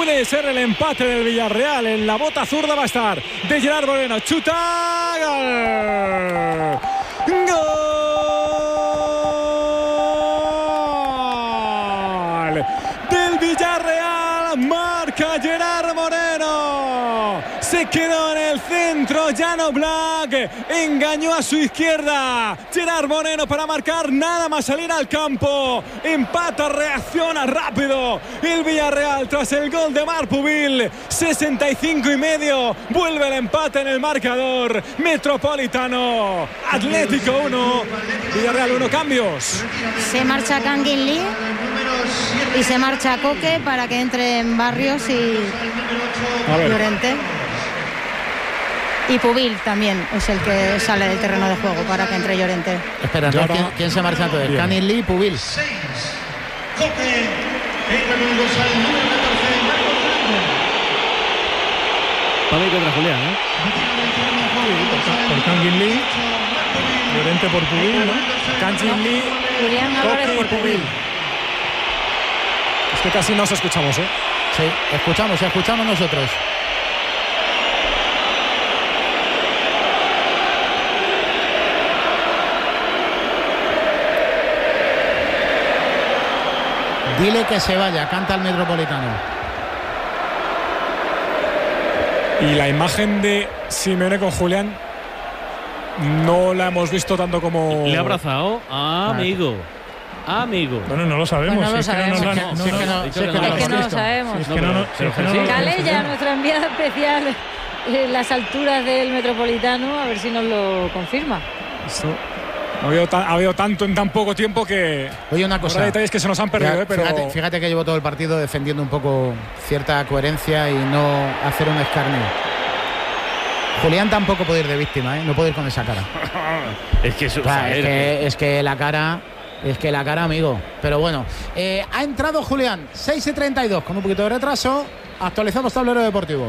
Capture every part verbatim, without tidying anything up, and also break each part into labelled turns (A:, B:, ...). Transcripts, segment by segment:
A: puede ser el empate del Villarreal. En la bota zurda va a estar de Gerard Moreno. Chuta. Gol. Gol del Villarreal. Marca Gerard Moreno. Se quedó en el centro. Jan Oblak engañó a su izquierda. Gerard Moreno para marcar, nada más salir al campo. Empata, reacciona rápido el Villarreal tras el gol de Marc Pubil. sesenta y cinco y medio. Vuelve el empate en el marcador. Metropolitano. Atlético uno. Villarreal uno. Cambios.
B: Se marcha Kangin Lee y se marcha Coque para que entren Barrios y Llorente. Y Pubil también es el que sale del terreno de juego para que entre Llorente.
C: Espera, ¿no? ¿Quién, ¿quién se marcha entonces? Kangin Lee y Pubil.
D: Para mí contra Julián, ¿eh?
A: Por Kangin Lee. Llorente por Pubil, ¿no? Kangin Lee.
B: Julián Álvarez por Pubil.
A: Es que casi nos escuchamos, ¿eh?
C: Sí, escuchamos, escuchamos nosotros. Dile que se vaya, canta el Metropolitano.
A: Y la imagen de Simeone con Julián no la hemos visto tanto como...
D: Le ha abrazado. Ah, amigo. Amigo.
A: Bueno, no lo sabemos.
B: Pues no lo
A: si
B: sabemos.
A: Es que no,
B: No,
A: no,
B: si
A: no,
B: es que
A: no,
B: no,
A: si
B: si es que no, es que no lo sabemos.
A: Si es que no, no, si es que no lo-
B: Calella, nuestra enviada especial en las alturas del Metropolitano, a ver si nos lo confirma.
A: Eso. Ha habido, ta- ha habido tanto en tan poco tiempo que...
C: Oye, una cosa.
A: Habrá detalles que se nos han perdido,
C: Ya,
A: ¿eh? Pero...
C: fíjate, fíjate que llevo todo el partido defendiendo un poco cierta coherencia y no hacer un escarnio. Julián tampoco puede ir de víctima, ¿eh? No puede ir con esa cara.
D: Es que, eso,
C: Claro, es, que, es que la cara... Es que la cara, amigo. Pero bueno, eh, ha entrado Julián, seis y treinta y dos, con un poquito de retraso. Actualizamos tablero deportivo.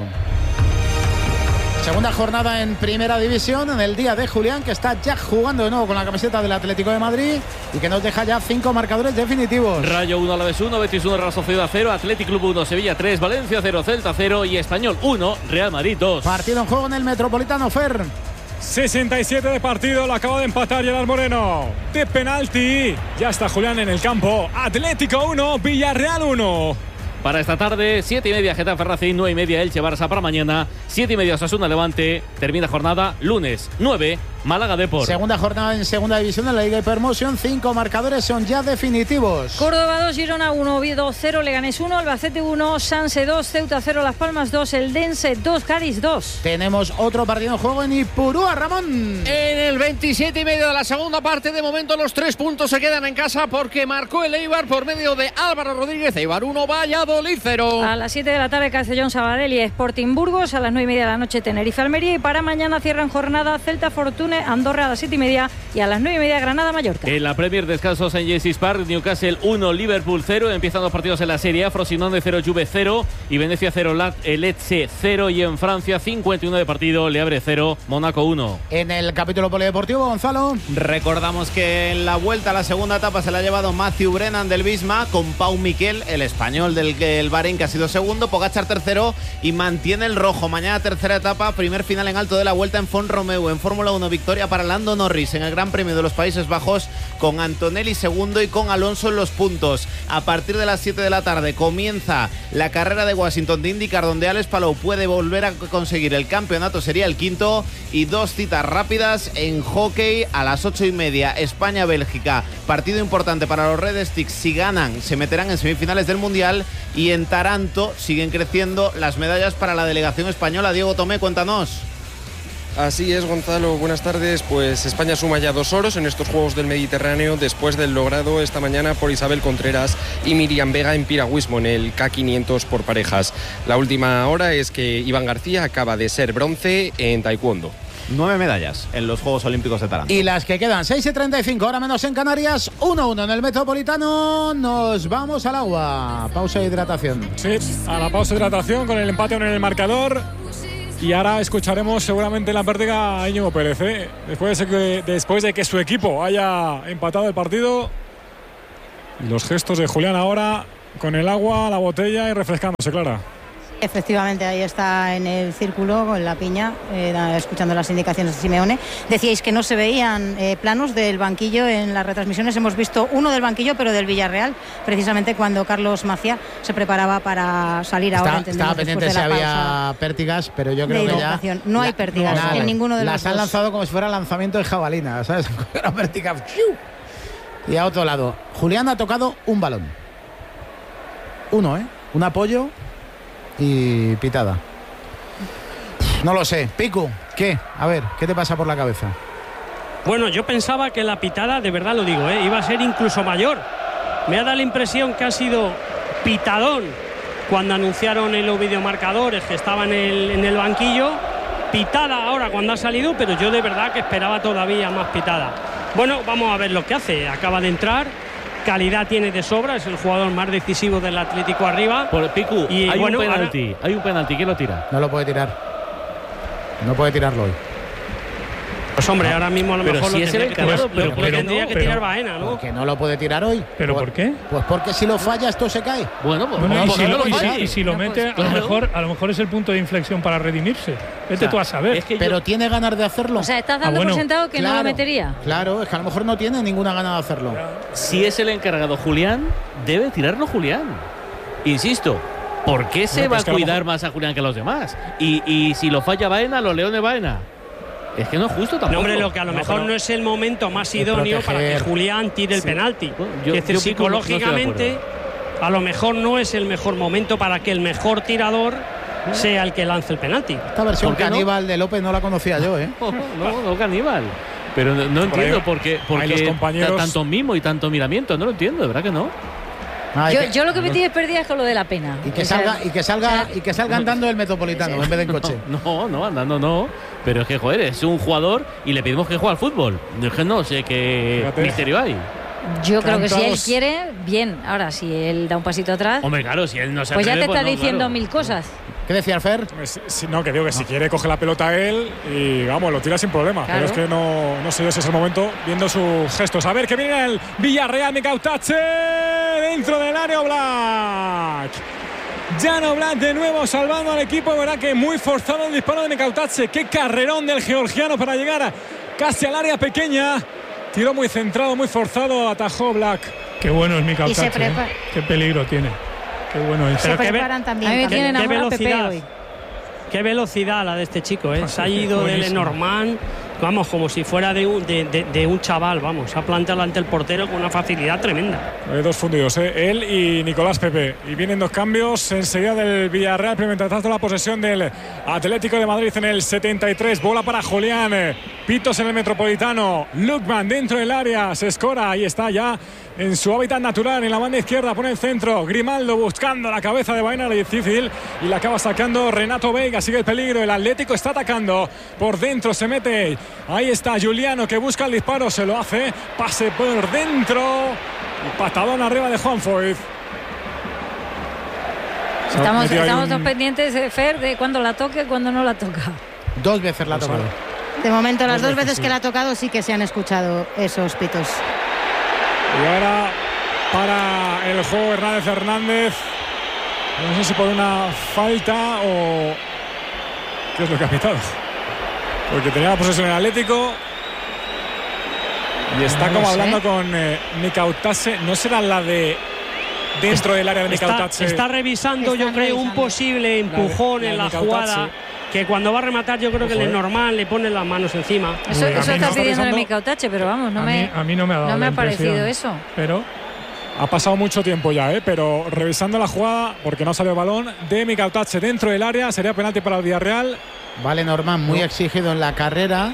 C: Segunda jornada en Primera División, en el día de Julián, que está ya jugando de nuevo con la camiseta del Atlético de Madrid y que nos deja ya cinco marcadores definitivos.
D: Rayo uno, Alavés uno, Betis uno, Real Sociedad cero, Athletic Club uno, Sevilla tres, Valencia cero, Celta cero y Español uno, Real Madrid dos.
C: Partido en juego en el Metropolitano, Fer.
A: sesenta y siete de partido, lo acaba de empatar Gerard Moreno. De penalti. Ya está Julián en el campo. Atlético uno, Villarreal uno.
D: Para esta tarde, siete y media Getafe Racing, nueve y media Elche Barça. Para mañana, siete y media Osasuna Levante. Termina jornada lunes, nueve Málaga Depor.
C: Segunda jornada en Segunda División en la Liga Hypermotion. Cinco marcadores son ya definitivos.
B: Córdoba dos, Girona uno, Oviedo cero, Leganés uno, Albacete uno, Sanse dos, Ceuta cero, Las Palmas dos, Eldense dos, Cádiz dos.
C: Tenemos otro partido en juego en Ipurúa, Ramón.
E: En el veintisiete y medio de la segunda parte, de momento los tres puntos se quedan en casa porque marcó el Eibar por medio de Álvaro Rodríguez. Eibar uno, Valladolid cero.
B: A las siete de la tarde, Castellón Sabadell y Sporting Burgos. A las nueve y media de la noche, Tenerife Almería. Y para mañana cierran jornada Celta Fortune Andorra a las siete y media. Y a las nueve y media, Granada Mallorca.
D: En la Premier, descansos en Jesse's Park. Newcastle uno, Liverpool cero. Empiezan los partidos en la Serie A. Frosinone cero, Juve cero. Y Venecia cero, Lecce cero. Y en Francia, cincuenta y uno de partido, Le Havre cero, Mónaco uno.
C: En el capítulo polideportivo, Gonzalo.
F: Recordamos que en la vuelta a la segunda etapa se la ha llevado Matthew Brennan del Visma con Pau Miquel, el español del el Bahrein, que ha sido segundo. Pogačar tercero y mantiene el rojo. Mañana tercera etapa, primer final en alto de la vuelta en Font-Romeu. En Fórmula uno, victoria para Lando Norris en el Gran Premio de los Países Bajos, con Antonelli segundo y con Alonso en los puntos. A partir de las siete de la tarde comienza la carrera de Washington de IndyCar, donde Alex Palou puede volver a conseguir el campeonato, sería el quinto. Y dos citas rápidas en hockey a las ocho y media, España-Bélgica, partido importante para los Red Sticks. Si ganan se meterán en semifinales del Mundial. Y en Taranto siguen creciendo las medallas para la delegación española. Diego Tomé, cuéntanos.
G: Así es, Gonzalo, buenas tardes. Pues España suma ya dos oros en estos Juegos del Mediterráneo después del logrado esta mañana por Isabel Contreras y Miriam Vega en piragüismo en el K quinientos por parejas. La última hora es que Iván García acaba de ser bronce en taekwondo.
F: Nueve medallas en los Juegos Olímpicos de Taranto.
C: Y las que quedan, seis y treinta y cinco, ahora menos en Canarias, uno uno en el Metropolitano. Nos vamos al agua. Pausa de hidratación.
A: Sí, a la pausa de hidratación con el empate en el marcador. Y ahora escucharemos seguramente la pérdida a Íñigo Pérez, ¿eh? después, de que, después de que su equipo haya empatado el partido. Y los gestos de Julián ahora con el agua, la botella y refrescándose, Clara.
B: Efectivamente, ahí está en el círculo con la piña, eh, escuchando las indicaciones de Simeone. Decíais que no se veían eh, planos del banquillo en las retransmisiones. Hemos visto uno del banquillo, pero del Villarreal, precisamente cuando Carlos Macía se preparaba para salir
C: Está,
B: ahora.
C: Estaba pendiente si había pértigas, pero yo creo que ya...
B: No hay pértigas
C: no,
B: en
C: no,
B: ninguno de los
C: Las
B: dos.
C: han lanzado como si fuera lanzamiento de jabalina, ¿sabes? Una pértiga. Y a otro lado. Julián ha tocado un balón. Uno, ¿eh? Un apoyo y pitada. No lo sé. Piku, ¿qué? A ver, ¿qué te pasa por la cabeza?
H: Bueno, yo pensaba que la pitada, de verdad lo digo, ¿eh? iba a ser incluso mayor. Me ha dado la impresión que ha sido pitadón cuando anunciaron en los videomarcadores que estaba en el, en el banquillo. Pitada ahora cuando ha salido, pero yo de verdad que esperaba todavía más pitada. Bueno, vamos a ver lo que hace. Acaba de entrar. Calidad tiene de sobra, es el jugador más decisivo del Atlético arriba.
D: Por Piku,
H: y
D: hay
H: bueno,
D: un penalti, ahora... hay un penalti, ¿quién lo tira?
C: No lo puede tirar. No puede tirarlo hoy.
H: Pues hombre, ahora mismo a lo
D: pero
H: mejor
D: si
H: lo
D: es
H: tendría,
D: el
H: que, tirar,
D: pero,
H: pero,
D: pero, pero,
H: tendría
D: no,
H: que
D: pero,
H: tirar Baena, ¿no?
C: Porque no lo puede tirar hoy.
I: ¿Pero
C: por,
I: por qué?
C: Pues porque si lo falla esto se cae.
D: Bueno, pues
I: no, no,
D: no,
I: y,
D: pues
I: si
D: no
I: lo,
D: lo
I: y, si,
D: falla.
I: y si lo
B: no,
I: mete,
B: pues,
I: a lo
B: claro.
I: mejor a lo mejor es el punto de inflexión para redimirse. Vete
D: o sea,
I: tú a saber.
D: Es que
C: pero
D: yo...
C: tiene ganas de hacerlo.
B: O sea, estás dando
I: Ah, bueno,
B: por sentado que
C: claro,
B: no lo metería.
C: Claro, es que a lo mejor no tiene ninguna gana de hacerlo.
D: Si es el encargado Julián, debe tirarlo Julián. Insisto, ¿por qué se
A: Bueno,
D: va
A: pues
D: a
A: que a lo
D: cuidar
A: mejor...
D: más a Julián que a los demás? Y, y si lo falla Baena, los Leones Baena. Es que no es justo tampoco.
H: No, hombre, lo que a lo
D: no,
H: mejor
D: pero...
H: no es el momento más idóneo para que Julián tire el
D: sí.
H: penalti.
D: Bueno, yo,
H: es decir,
D: yo
H: psicológicamente, no a lo mejor no es el mejor momento para que el mejor tirador sea el que lance el penalti.
C: Esta versión caníbal no? de López no la conocía yo, ¿eh?
D: No, no, no caníbal. Pero no, no entiendo por qué, por
A: los
D: qué
A: compañeros...
D: tanto mimo y tanto miramiento. No lo entiendo, de verdad que no.
C: Ah,
B: yo,
C: que,
B: yo lo que me tienes perdida es con lo de la pena.
C: Y que salga, y que salga, y que salga andando el Metropolitano en vez de en coche.
D: No, no, andando no. Pero es que, joder, es un jugador y le pedimos que juegue al fútbol. Es que no sé qué Fíjate. misterio hay.
B: Yo creo que si él
A: Cantados.
B: quiere, bien. Ahora, si él da un pasito atrás,
D: Hombre, claro, si él no se
B: pues ya
D: atreve,
B: te está
D: pues no,
B: diciendo
D: claro.
B: mil cosas.
C: ¿Qué decía el Fer?
A: Si, si, no, que digo que si quiere coge la pelota él y vamos, lo tira sin problema.
B: Claro.
A: Pero es que no, no sé yo si es el momento viendo sus gestos. A ver que viene el Villarreal, Micautache dentro del área Black. Jan Oblak de nuevo salvando al equipo. Verá que muy forzado el disparo de Micautache. Qué carrerón del georgiano para llegar a, casi al área pequeña. Tiró muy centrado, muy forzado, atajó Black.
I: Qué bueno es mi
B: Y se
I: Micautache,
B: prepara-
I: ¿eh? Qué peligro tiene. Qué bueno es.
B: Se
H: Pero qué
B: preparan también.
H: a mí me
B: también.
H: tiene
B: Qué
H: enamorado Pepe
B: velocidad.
H: hoy. Qué velocidad la de este chico, ¿eh? Se ha ido del
I: Buenísimo.
H: Lenormand, vamos, como si fuera de un, de, de, de un chaval, vamos. Se ha plantado ante el portero con una facilidad tremenda.
A: Hay dos fundidos, ¿eh? Él y Nicolás Pepe. Y vienen dos cambios enseguida del Villarreal. Mientras tanto, la posesión del Atlético de Madrid en el setenta y tres. Bola para Julián. Pitos en el Metropolitano. Lukman dentro del área. Se escora. Ahí está ya en su hábitat natural. En la banda izquierda pone el centro. Grimaldo buscando la cabeza de Baena. Difícil. Y la acaba sacando Renato Veiga. Sigue el peligro. El Atlético está atacando. Por dentro se mete. Ahí está Juliano que busca el disparo. Se lo hace. Pase por dentro. Y patadón arriba de Juan Foyt.
B: Estamos,
A: Metió ahí
B: estamos
A: un-
B: todos pendientes, eh, Fer, de cuándo la toque y cuándo no la toca.
C: Dos veces la ha tocado.
B: De momento, las
A: Dos
B: dos
A: veces,
B: veces
A: sí.
B: que la ha tocado sí que se han escuchado esos pitos.
A: Y ahora para el juego Hernández Hernández. No sé si por una falta o qué es lo que ha pitado. Porque tenía la posesión el Atlético. Y está
B: No
A: como
B: lo sé.
A: hablando con eh, Micautache. ¿No será la de dentro del área de
H: Está,
A: Micautache?
H: está revisando,
B: Están
H: yo creo, un
B: revisando.
H: posible empujón
A: la de
H: en la
A: Micautache.
H: jugada. Que cuando va a rematar, yo creo que
A: Ojo,
H: el
A: eh.
H: normal le pone las manos encima.
B: Eso,
I: Uy, a
B: eso
I: mí
B: está
I: no.
B: pidiendo en
A: ¿Está
B: mi cautache, pero vamos, no
I: a,
B: me,
I: mí, a mí no me ha dado
B: no me
I: la
B: ha parecido
I: impresión.
B: eso.
I: Pero
A: Ha pasado mucho tiempo ya, ¿eh? Pero revisando la jugada, porque no salió el balón de Micautache dentro del área. Sería penalti para el Villarreal.
C: Vale, Norman, muy exigido en la carrera.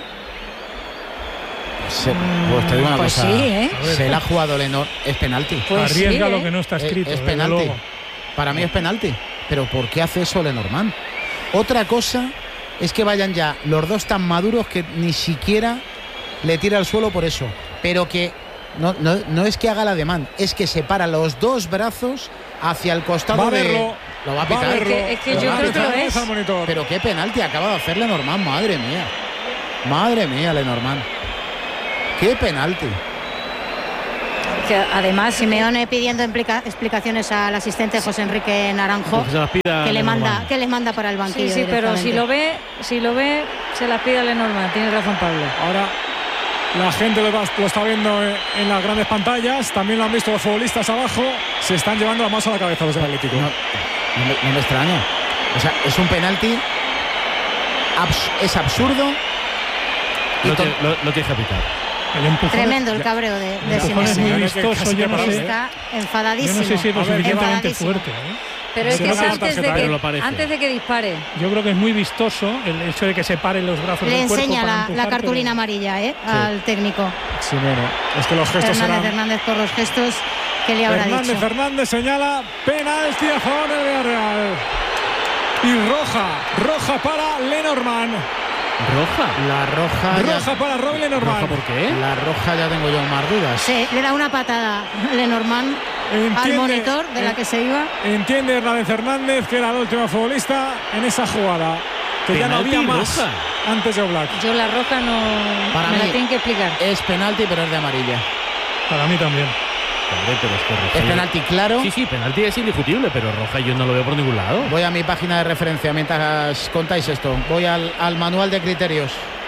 C: Se- pues te digo una
B: Pues
C: cosa.
B: sí, ¿eh?
C: Se la ha jugado Lenor. Es penalti.
B: Pues
I: arriesga
B: sí,
I: lo
B: ¿eh?
I: que no está
C: Es-
I: escrito.
C: es
I: desde
C: penalti.
I: luego.
C: Para mí es penalti. Pero ¿por qué hace eso Lenormand? Otra cosa es que vayan ya los dos tan maduros que ni siquiera le tira al suelo por eso. Pero que no, no, no es que haga el ademán, es que separa los dos brazos hacia el costado
A: Va a
C: de...
A: verlo.
C: Lo va a
A: Va a
C: pitar.
A: verlo.
B: Es que- es que
A: Lo
B: yo
A: va a
B: creo que
A: pitar
B: lo
A: otra
B: es.
A: vez al monitor.
C: Pero qué penalti acaba de hacer Lenormand, madre mía. Madre mía, Lenormand. Qué penalti.
J: Que además
B: Simeone pidiendo implica, explicaciones al asistente José Enrique Naranjo, que le manda que le manda para el banquillo.
J: Sí, sí, pero si lo ve, si lo ve, se las pide a Lenormand. Tiene razón Pablo.
A: Ahora la gente lo, va, lo está viendo en las grandes pantallas, también lo han visto los futbolistas abajo, se están llevando la mano a la cabeza los del Atlético.
C: No, no, me, no me extraña. O sea, es un penalti, abs, es absurdo.
D: Lo, te, lo, lo tienes que pitar.
I: El
B: Tremendo el cabreo de, de Simeone.
I: Es muy vistoso, yo no sé.
B: Está enfadadísimo.
I: Yo no sé si es lo suficientemente fuerte, ¿eh?
J: Pero es que es antes de que, antes de que dispare.
I: Yo creo que es muy vistoso el hecho de que se paren los brazos
B: Le
I: del cuerpo.
B: Le enseña
I: para
B: la,
I: empujar,
B: la cartulina
I: pero...
B: amarilla ¿eh? sí. al técnico.
A: Simeone. Es que los gestos
B: Hernández,
A: eran...
B: Hernández por los gestos que le habrá
A: Hernández,
B: dicho.
A: Hernández señala penalti a favor del Villarreal. Y roja, roja para Lenormand.
D: ¿Roja?
C: La roja.
A: Roja ya... para Robin Lenormand.
D: ¿Roja por qué?
C: La roja ya tengo yo más dudas.
B: Sí, le da una patada Lenormand al monitor de la que se iba.
A: Entiende Hernández Hernández que era el último futbolista en esa jugada. Que ya no había más roja. Antes de Oblak.
J: Yo la roja no
C: para
J: me
C: mí
J: la tienen que explicar.
C: Es penalti, pero es de amarilla.
I: Para mí también.
D: Hombre, pero es que roja.
C: Es penalti claro.
D: Sí, sí, penalti es indiscutible, pero roja yo no lo veo por ningún lado.
C: Voy a mi página de referencia mientras contáis esto. Voy al, al manual de criterios.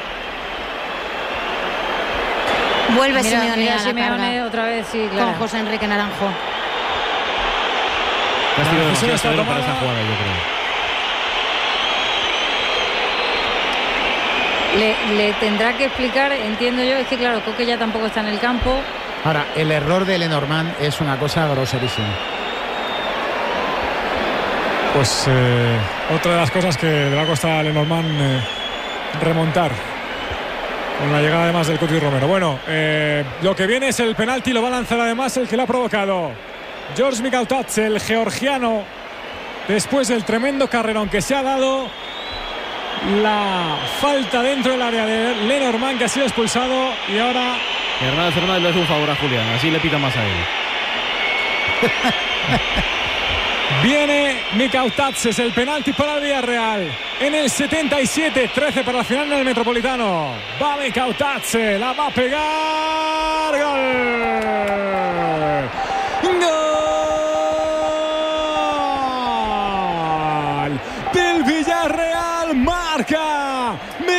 B: Vuelve
J: mira,
B: Simeone
J: mira,
B: a la
J: Simeone
B: carga.
J: otra vez, sí, claro.
B: Con José Enrique Naranjo.
D: Castigo demasiado severo para esa jugada, yo
J: creo. Le, le tendrá que explicar, entiendo yo, es que claro, Coque ya tampoco está en el campo.
C: Ahora, el error de Lenormand es una cosa groserísima.
A: Pues eh, otra de las cosas que le va a costar a Lenormand eh, remontar con la llegada además del Cuti Romero. Bueno, eh, lo que viene es el penalti, lo va a lanzar además el que lo ha provocado. George Mikautatze, el georgiano, después del tremendo carrerón que se ha dado. La falta dentro del área de Lenormand, que ha sido expulsado, y ahora
D: Hernández Hernández le hace un favor a Julián, así le pita más a él.
A: Viene Mikautatze, es el penalti para el Villarreal en el setenta y siete, trece para la final en el Metropolitano. Va Mikautatze, la va a pegar. Gol. Gol del Villarreal, marca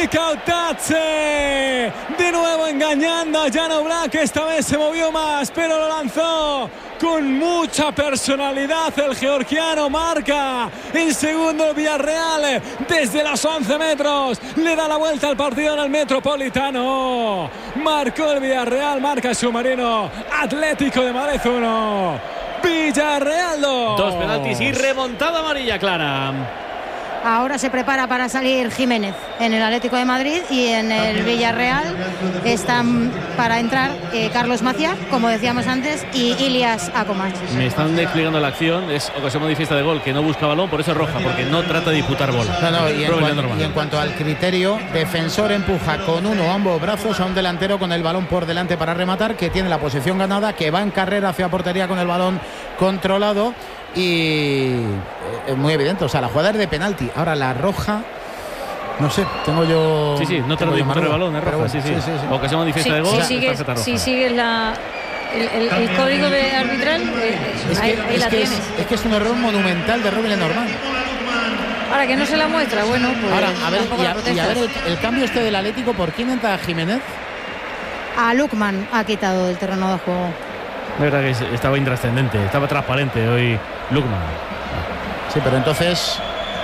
A: Mikautatze, de nuevo engañando a Jan Oblak. Esta vez se movió más, pero lo lanzó con mucha personalidad el georgiano. Marca el segundo Villarreal desde los once metros, le da la vuelta al partido en el Metropolitano. Marcó el Villarreal, marca el submarino Atlético de Madrid uno, Villarreal dos.
D: Dos penaltis y remontada amarilla clara.
B: Ahora se prepara para salir Jiménez en el Atlético de Madrid, y en el Villarreal están para entrar eh, Carlos Maciá, como decíamos antes, y Ilias Akomash.
D: Me están explicando la acción, es ocasión manifiesta de gol, que no busca balón, por eso es roja, porque no trata de disputar bola.
C: No, no, y, en cuan, y en cuanto al criterio, defensor empuja con uno o ambos brazos a un delantero con el balón por delante para rematar, que tiene la posición ganada, que va en carrera hacia portería con el balón controlado. Y es muy evidente, o sea, la jugada es de penalti. Ahora la roja, no sé, tengo yo.
D: Sí, sí, no te lo disputar el balón, es roja. Bueno, sí, sí, sí, sí, sí. Ocasión manifiesta
J: sí,
D: de gol.
J: Si sigues, si sigues la, el, el, el código de arbitral, eh,
C: es que,
J: ahí, ahí
C: es
J: la
C: que
J: tienes.
C: Es, es que es un error monumental de Robin Lenormand.
J: Ahora que no se la muestra, bueno, pues.
C: Ahora, a ver, y a, y a ver el, el cambio este del Atlético, ¿por quién entra Jiménez?
B: A Lukman ha quitado el terreno de juego.
D: La verdad que estaba intrascendente, estaba transparente hoy Lukman.
C: Sí, pero entonces.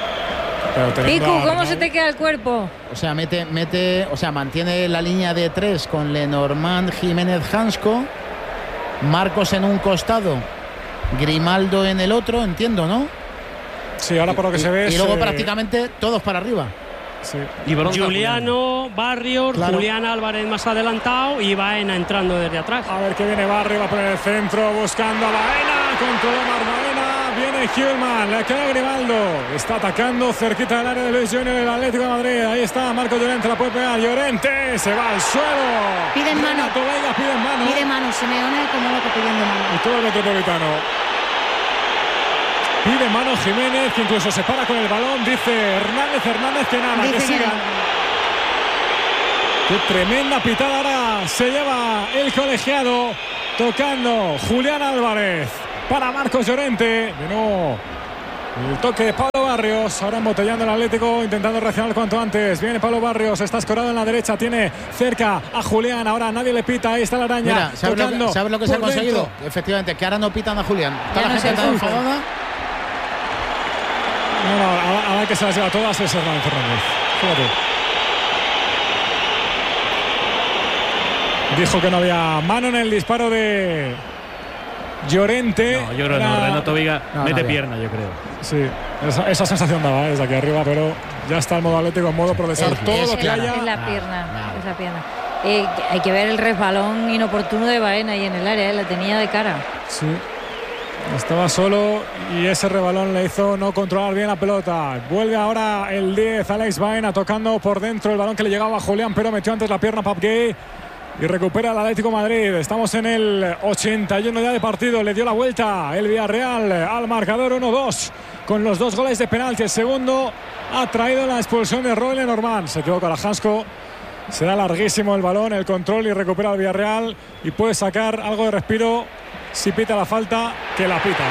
J: Piku, ¿cómo se te queda el cuerpo?
C: O sea, mete, mete, o sea, mantiene la línea de tres con Lenormand, Jiménez, Hansko, Marcos en un costado, Grimaldo en el otro, entiendo, ¿no?
A: Sí, ahora por lo que
C: y,
A: se ve.
C: Y luego
A: eh...
C: prácticamente todos para arriba.
A: Sí.
H: Y Juliano, Barrios,
C: claro.
H: Julián Álvarez más adelantado y Baena entrando desde atrás.
A: A ver que viene Barrio, va por el centro buscando a Baena, controló Marbaena, viene Hillman, le queda Grimaldo, está atacando cerquita del área de Luis Junior el Atlético de Madrid. Ahí está Marco Llorente, la puede pegar, Llorente se va al suelo.
B: Piden mano.
A: Vega, piden mano.
B: Pide mano, Simeone como loco pidiendo mano.
A: Y todo el Metropolitano. Pide mano Jiménez, que incluso se para con el balón. Dice Hernández Hernández que nada,
B: Dice
A: que sigan. Qué tremenda pitada ahora se lleva el colegiado. tocando Julián Álvarez para Marcos Llorente. De nuevo el toque de Pablo Barrios, ahora embotellando el Atlético, intentando reaccionar cuanto antes. Viene Pablo Barrios, está escorado en la derecha, tiene cerca a Julián, ahora nadie le pita, ahí está la araña.
C: Mira, ¿sabes lo que, ¿sabes lo que se ha conseguido?
A: Dentro.
C: Efectivamente, que ahora no pitan a Julián. Está
J: Ya
C: la
J: no
C: gente
J: se
C: tan
J: fija.
C: enfadada.
A: No, no, ahora, ahora que se las lleva todas es Hernán Fernández. Fíjate. Dijo que no había mano en el disparo de Llorente.
D: No, yo creo que
A: Era...
D: no. Renato Viga
C: No,
D: mete
C: no
D: pierna, yo creo.
A: Sí, esa, esa sensación daba, ¿eh? Desde aquí arriba, pero ya está el modo Atlético en modo procesar
C: Es-
A: todo
C: es
A: lo que
C: clara.
A: haya.
J: Es la
C: Nada,
J: pierna,
C: nada.
J: es la pierna. Eh, hay que ver el resbalón inoportuno de Baena ahí en el área, eh, la tenía de cara.
A: Sí. Estaba solo y ese rebalón le hizo no controlar bien la pelota. Vuelve ahora el diez, Alex Baena, tocando por dentro el balón que le llegaba a Julián, pero metió antes la pierna Pap Gay y recupera el Atlético Madrid. Estamos en el ochenta y uno ya de partido. Le dio la vuelta el Villarreal al marcador uno dos con los dos goles de penalti. El segundo ha traído la expulsión de Roy Lenormand. Se equivoca la Jansko. Será larguísimo el balón, el control y recupera el Villarreal y puede sacar algo de respiro. Si pita la falta, que la pita.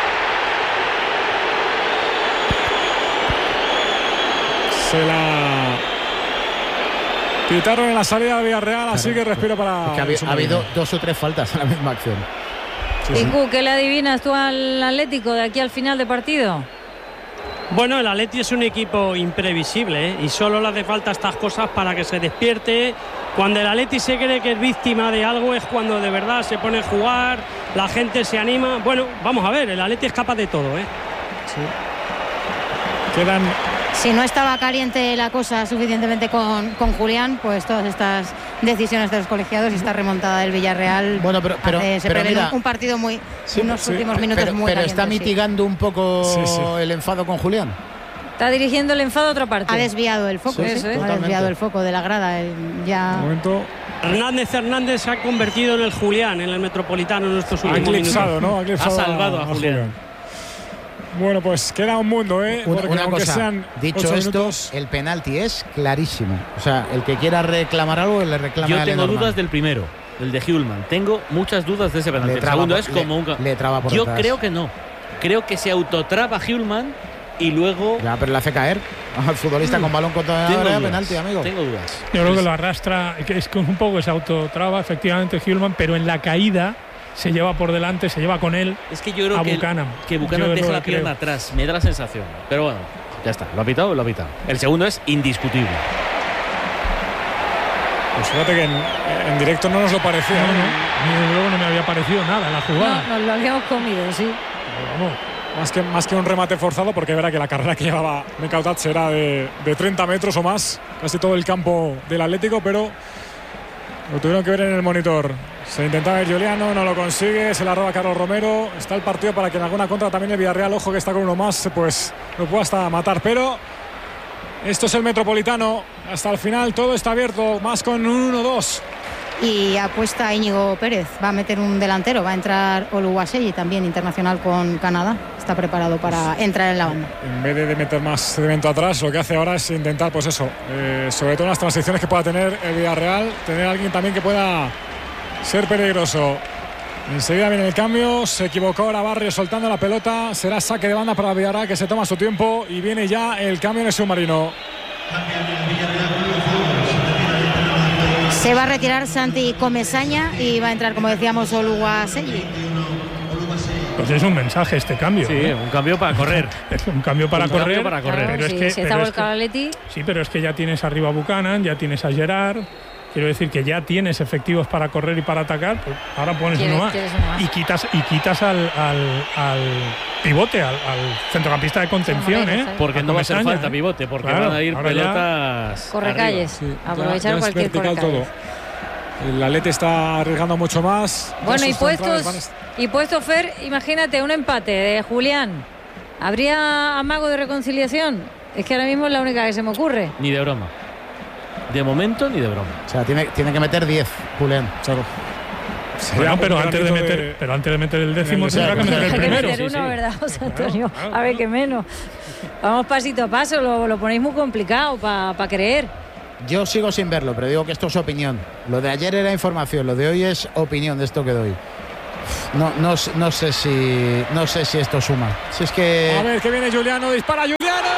A: Se la pitaron en la salida de Villarreal, así que respiro para...
C: Es que ha, habi- ha habido dos o tres faltas en la misma acción.
A: Sí,
J: ¿Y
A: sí.
J: Q, qué le adivinas tú al Atlético de aquí al final de partido?
H: Bueno, el Atleti es un equipo imprevisible, ¿eh? Y solo le hace falta estas cosas para que se despierte. Cuando el Atleti se cree que es víctima de algo es cuando de verdad se pone a jugar, la gente se anima. Bueno, vamos a ver, el Atleti es capaz de todo, ¿eh?
A: Quedan...
B: Si no estaba caliente la cosa suficientemente con, con Julián, pues todas estas decisiones de los colegiados y esta remontada del Villarreal,
C: Bueno, pero- pero-
B: hace- se
C: pero
B: prevé
C: mira,
B: un, un partido muy,
C: Sí,
B: unos
A: sí,
B: últimos minutos
C: Pero,
B: muy
C: pero
B: calientes,
C: está
B: sí.
C: mitigando un poco
A: Sí, sí.
C: el enfado con Julián.
J: Está dirigiendo el enfado a otra parte.
B: Ha desviado el foco,
C: Sí,
B: sí,
J: sí,
B: ha
C: totalmente.
B: desviado el foco de la grada. el- ya
A: De momento
H: Hernández Hernández se ha convertido en el Julián, en el Metropolitano en estos
A: ha
H: últimos minutos.
A: eclipsado, ¿no? Ha, eclipsado
D: Ha salvado a Julián.
A: Bueno, pues queda un mundo, ¿eh?
C: Una,
A: Porque
C: una
A: aunque
C: cosa,
A: sean
C: dicho
A: ocho
C: esto,
A: minutos,
C: el penalti es clarísimo. O sea, el que quiera reclamar algo, le reclama
D: Yo
C: a
D: tengo
C: Lenormand.
D: dudas del primero, el de Hulman. Tengo muchas dudas de ese penalti.
C: Le
D: El
C: traba
D: segundo
C: por-
D: es como
C: le-
D: un... ca-
C: le traba por
D: Yo
C: detrás.
D: creo que no. Creo que se autotraba Hulman y luego...
C: Ya, pero le hace caer al futbolista
D: Mm.
C: con balón contra la
D: Tengo
C: área,
D: dudas,
C: penalti, amigo.
D: Tengo dudas.
I: Yo creo que lo arrastra, que es con un poco ese autotraba, efectivamente, Hulman, pero en la caída se lleva por delante, se lleva con él.
D: Es que yo creo
I: A
D: que,
I: Buchanan.
D: que Buchanan
I: Yo
D: deja
I: lo
D: la pierna
I: creo.
D: atrás. Me da la sensación. Pero bueno, ya está. Lo ha pitado, lo ha pitado. El segundo es indiscutible.
A: pues fíjate que en, en directo no nos lo parecía.
I: No,
A: ¿no?
I: no, a mí desde luego no me había parecido nada en la jugada.
J: No, nos lo habíamos comido, sí.
I: Vamos.
A: Más que, más que un remate forzado, porque verá que la carrera que llevaba Mekautat era de, de treinta metros o más, casi todo el campo del Atlético, pero lo tuvieron que ver en el monitor. Se intentaba ir Giuliano, no lo consigue, se la roba Carlos Romero. Está el partido para que en alguna contra también el Villarreal, ojo que está con uno más, pues lo pueda hasta matar. Pero esto es el Metropolitano, hasta el final todo está abierto, más con un uno dos.
B: y apuesta a Íñigo Pérez. Va a meter un delantero, va a entrar Oluwaseyi, también internacional con Canadá. Está preparado para entrar en la banda.
A: En vez de meter más sedimento atrás, lo que hace ahora es intentar, pues eso, eh, sobre todo en las transiciones que pueda tener el Villarreal, tener a alguien también que pueda ser peligroso. Enseguida viene el cambio, se equivocó ahora Barrio soltando la pelota, será saque de banda para el Villarreal, que se toma su tiempo, y viene ya el cambio en el submarino.
B: Se va a retirar Santi Comesaña y va a entrar, como decíamos, Oluwaseyi.
I: Pues es un mensaje este cambio.
D: Sí,
I: ¿eh?
D: un cambio para correr.
I: Es un cambio para
D: Un
I: correr.
D: cambio para correr.
J: Claro,
I: Pero es
J: sí,
I: que-
J: se
I: pero
J: está
I: es que-
J: volcado Atleti.
I: Sí, pero es que ya tienes arriba a Buchanan, ya tienes a Gerard. Quiero decir que ya tienes efectivos para correr y para atacar, pues ahora pones
J: ¿Quieres-
I: uno más.
J: quieres uno más?
I: Y quitas, y quitas al, al, al pivote, al, al centrocampista de contención,
J: Moreno,
I: ¿eh?
J: ¿sabes?
D: Porque no va a hacer
I: Comesaña,
D: falta
I: ¿eh?
D: pivote, porque
I: Claro,
D: van a ir
I: ahora ya-
D: pelotas.
J: Corre
D: arriba.
J: calles.
A: Sí, ya-
J: Aprovechar
A: ya es
J: cualquier
A: vertical
J: correcalles.
A: todo. El Atleti está arriesgando mucho más.
J: Bueno,
A: Ya
J: y
A: sus centrales
J: puestos,
A: van
J: y puestos, Fer, imagínate un empate de Julián. ¿Habría amago de reconciliación? Es que ahora mismo es la única que se me ocurre.
D: Ni de broma. De momento, ni de broma.
C: O sea, tiene, tiene que meter diez, Julián.
A: a- Claro. Sería
I: Bueno,
A: un
I: pero antes de,
A: granito
I: meter, pero antes de meter el décimo
A: el
I: tendrá que
A: deseo.
I: meter el
J: Hay que
I: primero.
J: meter
D: sí,
J: uno,
D: sí.
J: ¿verdad, José Antonio?
I: Claro,
J: A ver,
I: claro.
J: qué menos. Vamos pasito a paso, lo, lo ponéis muy complicado para creer.
C: Yo sigo sin verlo, pero digo que esto es opinión. Lo de ayer era información, lo de hoy es opinión de esto que doy. No, no, no sé si no sé si esto suma. Si es que
A: a ver que viene Giuliano, dispara Giuliano.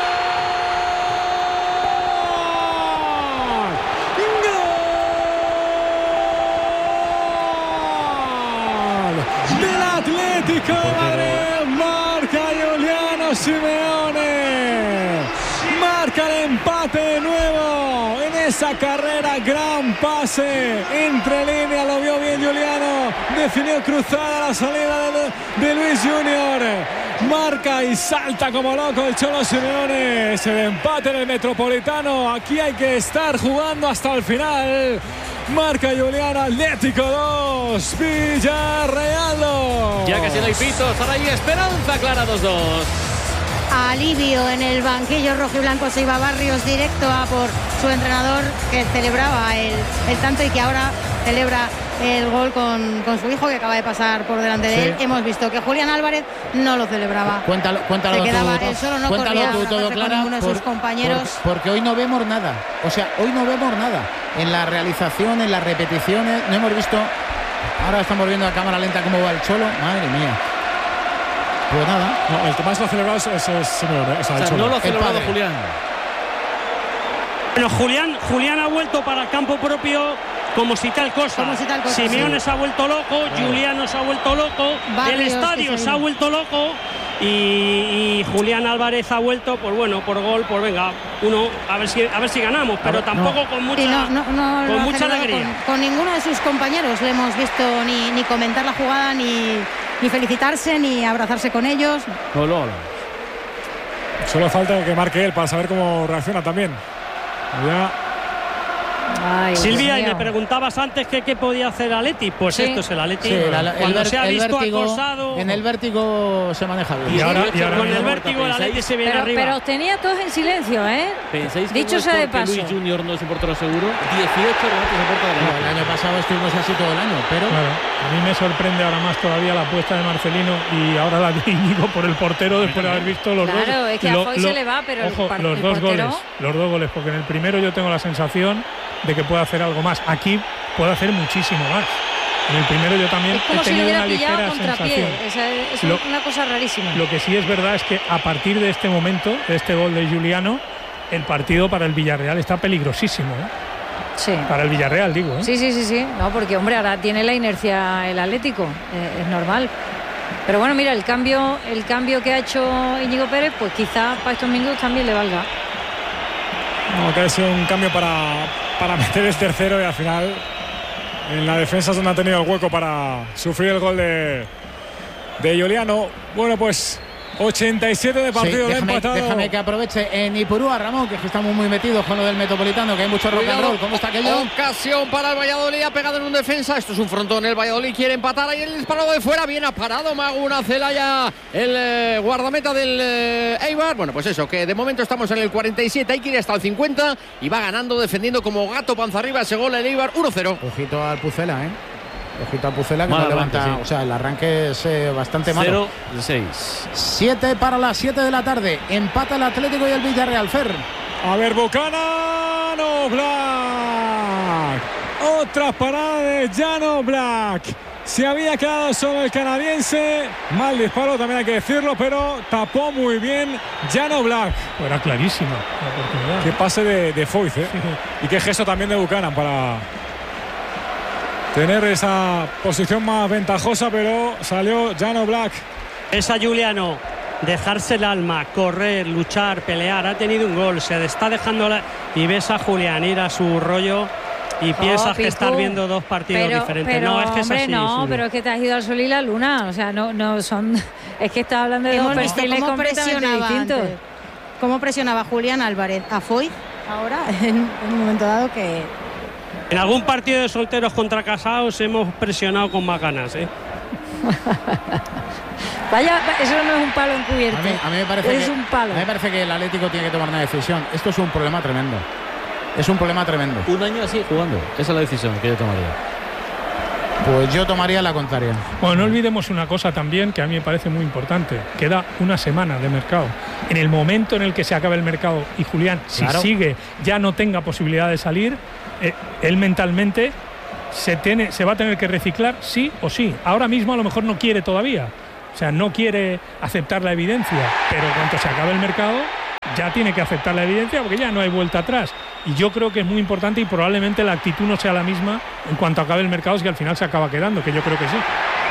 A: ¡Gol! Del Atlético de Madrid, marca Giuliano Simeone. Marca el empate de nuevo en esa carrera, gran pase entre líneas, lo vio bien Giuliano, definió cruzada la salida de, de Luis Junior, marca y salta como loco el Cholo Simeone, es el empate en el Metropolitano, aquí hay que estar jugando hasta el final. Marca Giuliano, Atlético dos, Villarreal dos.
D: Ya casi no hay pitos, ahora hay esperanza clara, dos dos.
B: Alivio en el banquillo rojiblanco, se iba Barrios directo a por su entrenador, que celebraba el, el tanto y que ahora celebra el gol con, con su hijo, que acaba de pasar por delante de sí. él. Hemos visto que Julián Álvarez no lo celebraba.
C: Cuéntalo, cuéntalo
B: se quedaba
C: tú,
B: él solo, no
C: cuéntalo
B: corría
C: tú, todo
B: con ninguno de
C: por,
B: sus compañeros.
C: Por, porque hoy no vemos nada. O sea, hoy no vemos nada. En la realización, en las repeticiones, no hemos visto. Ahora estamos viendo a cámara lenta cómo va el Cholo. Madre mía. Pues nada.
A: No, el que más lo ha celebrado es, es, es Simeone. O sea,
D: o sea, no lo ha celebrado Julián.
H: Bueno, Julián, Julián ha vuelto para el campo propio como si tal cosa.
B: Como si tal cosa
H: Simeone
B: sí.
H: se ha vuelto loco, claro. Giuliano se ha vuelto loco, Barrios, el estadio se ha vuelto loco y, y Julián Álvarez ha vuelto, pues bueno, por gol, pues venga, uno, a ver si, a ver si ganamos, pero tampoco no. con mucha,
B: no, no, no,
H: con
B: no
H: mucha alegría.
B: Con, con ninguno de sus compañeros le hemos visto ni, ni comentar la jugada, ni, ni felicitarse, ni abrazarse con ellos.
A: No, no, no. Solo falta que marque él para saber cómo reacciona también. Ya.
H: Ay, Silvia, y me preguntabas antes que qué podía hacer Atleti. Pues sí. esto es el Atleti. Sí,
C: la,
H: cuando
C: el,
H: se ha
C: el
H: visto
C: vértigo,
H: acosado.
C: En el vértigo se maneja bien.
H: Y ahora, y ahora con el vértigo el Atleti se viene
J: pero,
H: arriba.
J: Pero tenía todos en silencio, ¿eh?
D: ¿Pensáis que
J: Dicho
D: no
J: sea de
D: es
J: paso.
D: Luis Junior no es un portero seguro? dieciocho remates de puerta de
C: no, el año pasado estuvimos así todo el año, pero
I: claro, a mí me sorprende ahora más todavía la apuesta de Marcelino y ahora la de Íñigo por el portero después de haber visto los
J: claro,
I: dos.
J: Claro, es que
I: lo,
J: a Foy
I: lo,
J: se le va, pero
I: ojo,
J: el,
I: los
J: el
I: dos
J: portero...
I: goles, los dos goles, porque en el primero yo tengo la sensación de que puede hacer algo más. Aquí puede hacer muchísimo más. En el primero yo también
J: es como
I: he tenido
J: si lo
I: una
J: hubiera
I: ligera
J: pillado
I: sensación.
J: contrapié. Es, es
I: lo,
J: una cosa rarísima.
I: Lo que sí es verdad es que a partir de este momento, de este gol de Giuliano, el partido para el Villarreal está peligrosísimo, ¿eh?
J: Sí.
I: Para el Villarreal, digo, ¿eh?
J: Sí, sí, sí, sí. No, porque hombre, ahora tiene la inercia el Atlético, eh, es normal. Pero bueno, mira, el cambio, el cambio que ha hecho Íñigo Pérez, pues quizá para estos minutos también le valga.
A: No, que ha sido un cambio para, para meter el tercero y al final en la defensa es donde ha tenido el hueco para sufrir el gol de, de Giuliano. Bueno, pues ochenta y siete de partido,
C: sí, déjame,
A: empatado.
C: Déjame que aproveche en Ipurúa, Ramón, que estamos muy metidos con lo del Metropolitano, que hay mucho rock and roll. ¿Cómo está aquello?
E: Ocasión para el Valladolid, ha pegado en un defensa. Esto es un frontón, el Valladolid quiere empatar. Ahí el disparo de fuera, bien ha parado Maguna Celaya, el eh, guardameta del eh, Eibar. Bueno, pues eso, que de momento estamos en el cuarenta y siete, hay que ir hasta el cincuenta y va ganando, defendiendo como gato panza arriba ese gol el Eibar, uno cero.
C: Ojito al Pucela, ¿eh? Ojito a Pucela que
D: mal
C: no levanta,
D: arranque, sí.
C: O sea, el arranque es eh, bastante malo.
D: cero seis.
C: siete para las siete de la tarde. Empata el Atlético y el Villarreal. Fer.
A: A ver, Buchanan, Black. Otra parada de Jan Black. Se había quedado solo el canadiense. Mal disparo, también hay que decirlo, pero tapó muy bien Jan Black.
I: Pues era clarísima la oportunidad.
A: Qué pase de, de Foyth, ¿eh? Y qué gesto también de Buchanan para tener esa posición más ventajosa, pero salió Jan Black.
H: Es a Giuliano dejarse el alma, correr, luchar, pelear. Ha tenido un gol, se está dejando la... y ves a Julián ir a su rollo y piensas oh, que estás viendo dos partidos
J: pero,
H: diferentes.
J: Pero,
H: no, es que
J: hombre,
H: es así.
J: No,
H: sí.
J: pero es que te has ido al sol y la luna. O sea, no, no son. Es que estás hablando de
B: Hemos
J: dos
B: visto
J: perfiles
B: cómo
J: completamente
B: presionaba
J: distintos.
B: antes. Cómo presionaba Julián Álvarez a Foyth ahora, en, en un momento dado que.
H: En algún partido de solteros contra casados hemos presionado con más ganas, ¿eh?
J: Vaya, eso no es un palo encubierto.
C: A mí, a mí me parece
J: es
C: que,
J: un palo.
C: A mí me parece que el Atlético tiene que tomar una decisión. Esto es un problema tremendo. Es un problema tremendo.
D: Un año así jugando. Esa es la decisión que yo tomaría.
C: Pues yo tomaría la contraria.
I: Bueno, no olvidemos una cosa también que a mí me parece muy importante. Queda una semana de mercado. En el momento en el que se acabe el mercado y Julián, si
C: claro.
I: sigue, ya no tenga posibilidad de salir, eh, él mentalmente se, tiene, se va a tener que reciclar sí o sí. Ahora mismo a lo mejor no quiere todavía. O sea, no quiere aceptar la evidencia, pero cuando se acabe el mercado ya tiene que aceptar la evidencia porque ya no hay vuelta atrás. Y yo creo que es muy importante y probablemente la actitud no sea la misma en cuanto acabe el mercado, si al final se acaba quedando, que yo creo que sí.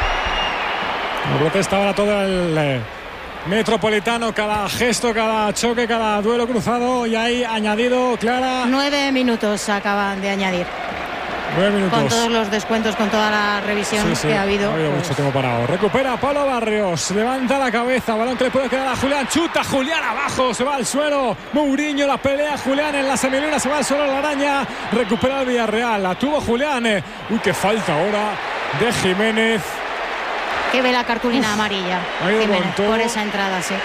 A: La protesta ahora todo el eh, Metropolitano, cada gesto, cada choque, cada duelo cruzado, y ahí añadido, Clara.
B: Nueve minutos acaban de añadir.
A: Nueve minutos.
B: Con todos los descuentos, con toda la revisión
A: sí, sí,
B: que ha habido.
A: Ha habido
B: pues...
A: mucho tiempo parado. Recupera Pablo Barrios, levanta la cabeza, balón que le puede quedar a Julián, chuta Julián abajo, se va al suelo. Mourinho la pelea, Julián en la semiluna, se va al suelo la araña. Recupera el Villarreal, la tuvo Julián. Uy, qué falta ahora de Jiménez.
B: Que ve la cartulina Uf, amarilla Jiménez, por esa entrada, sí.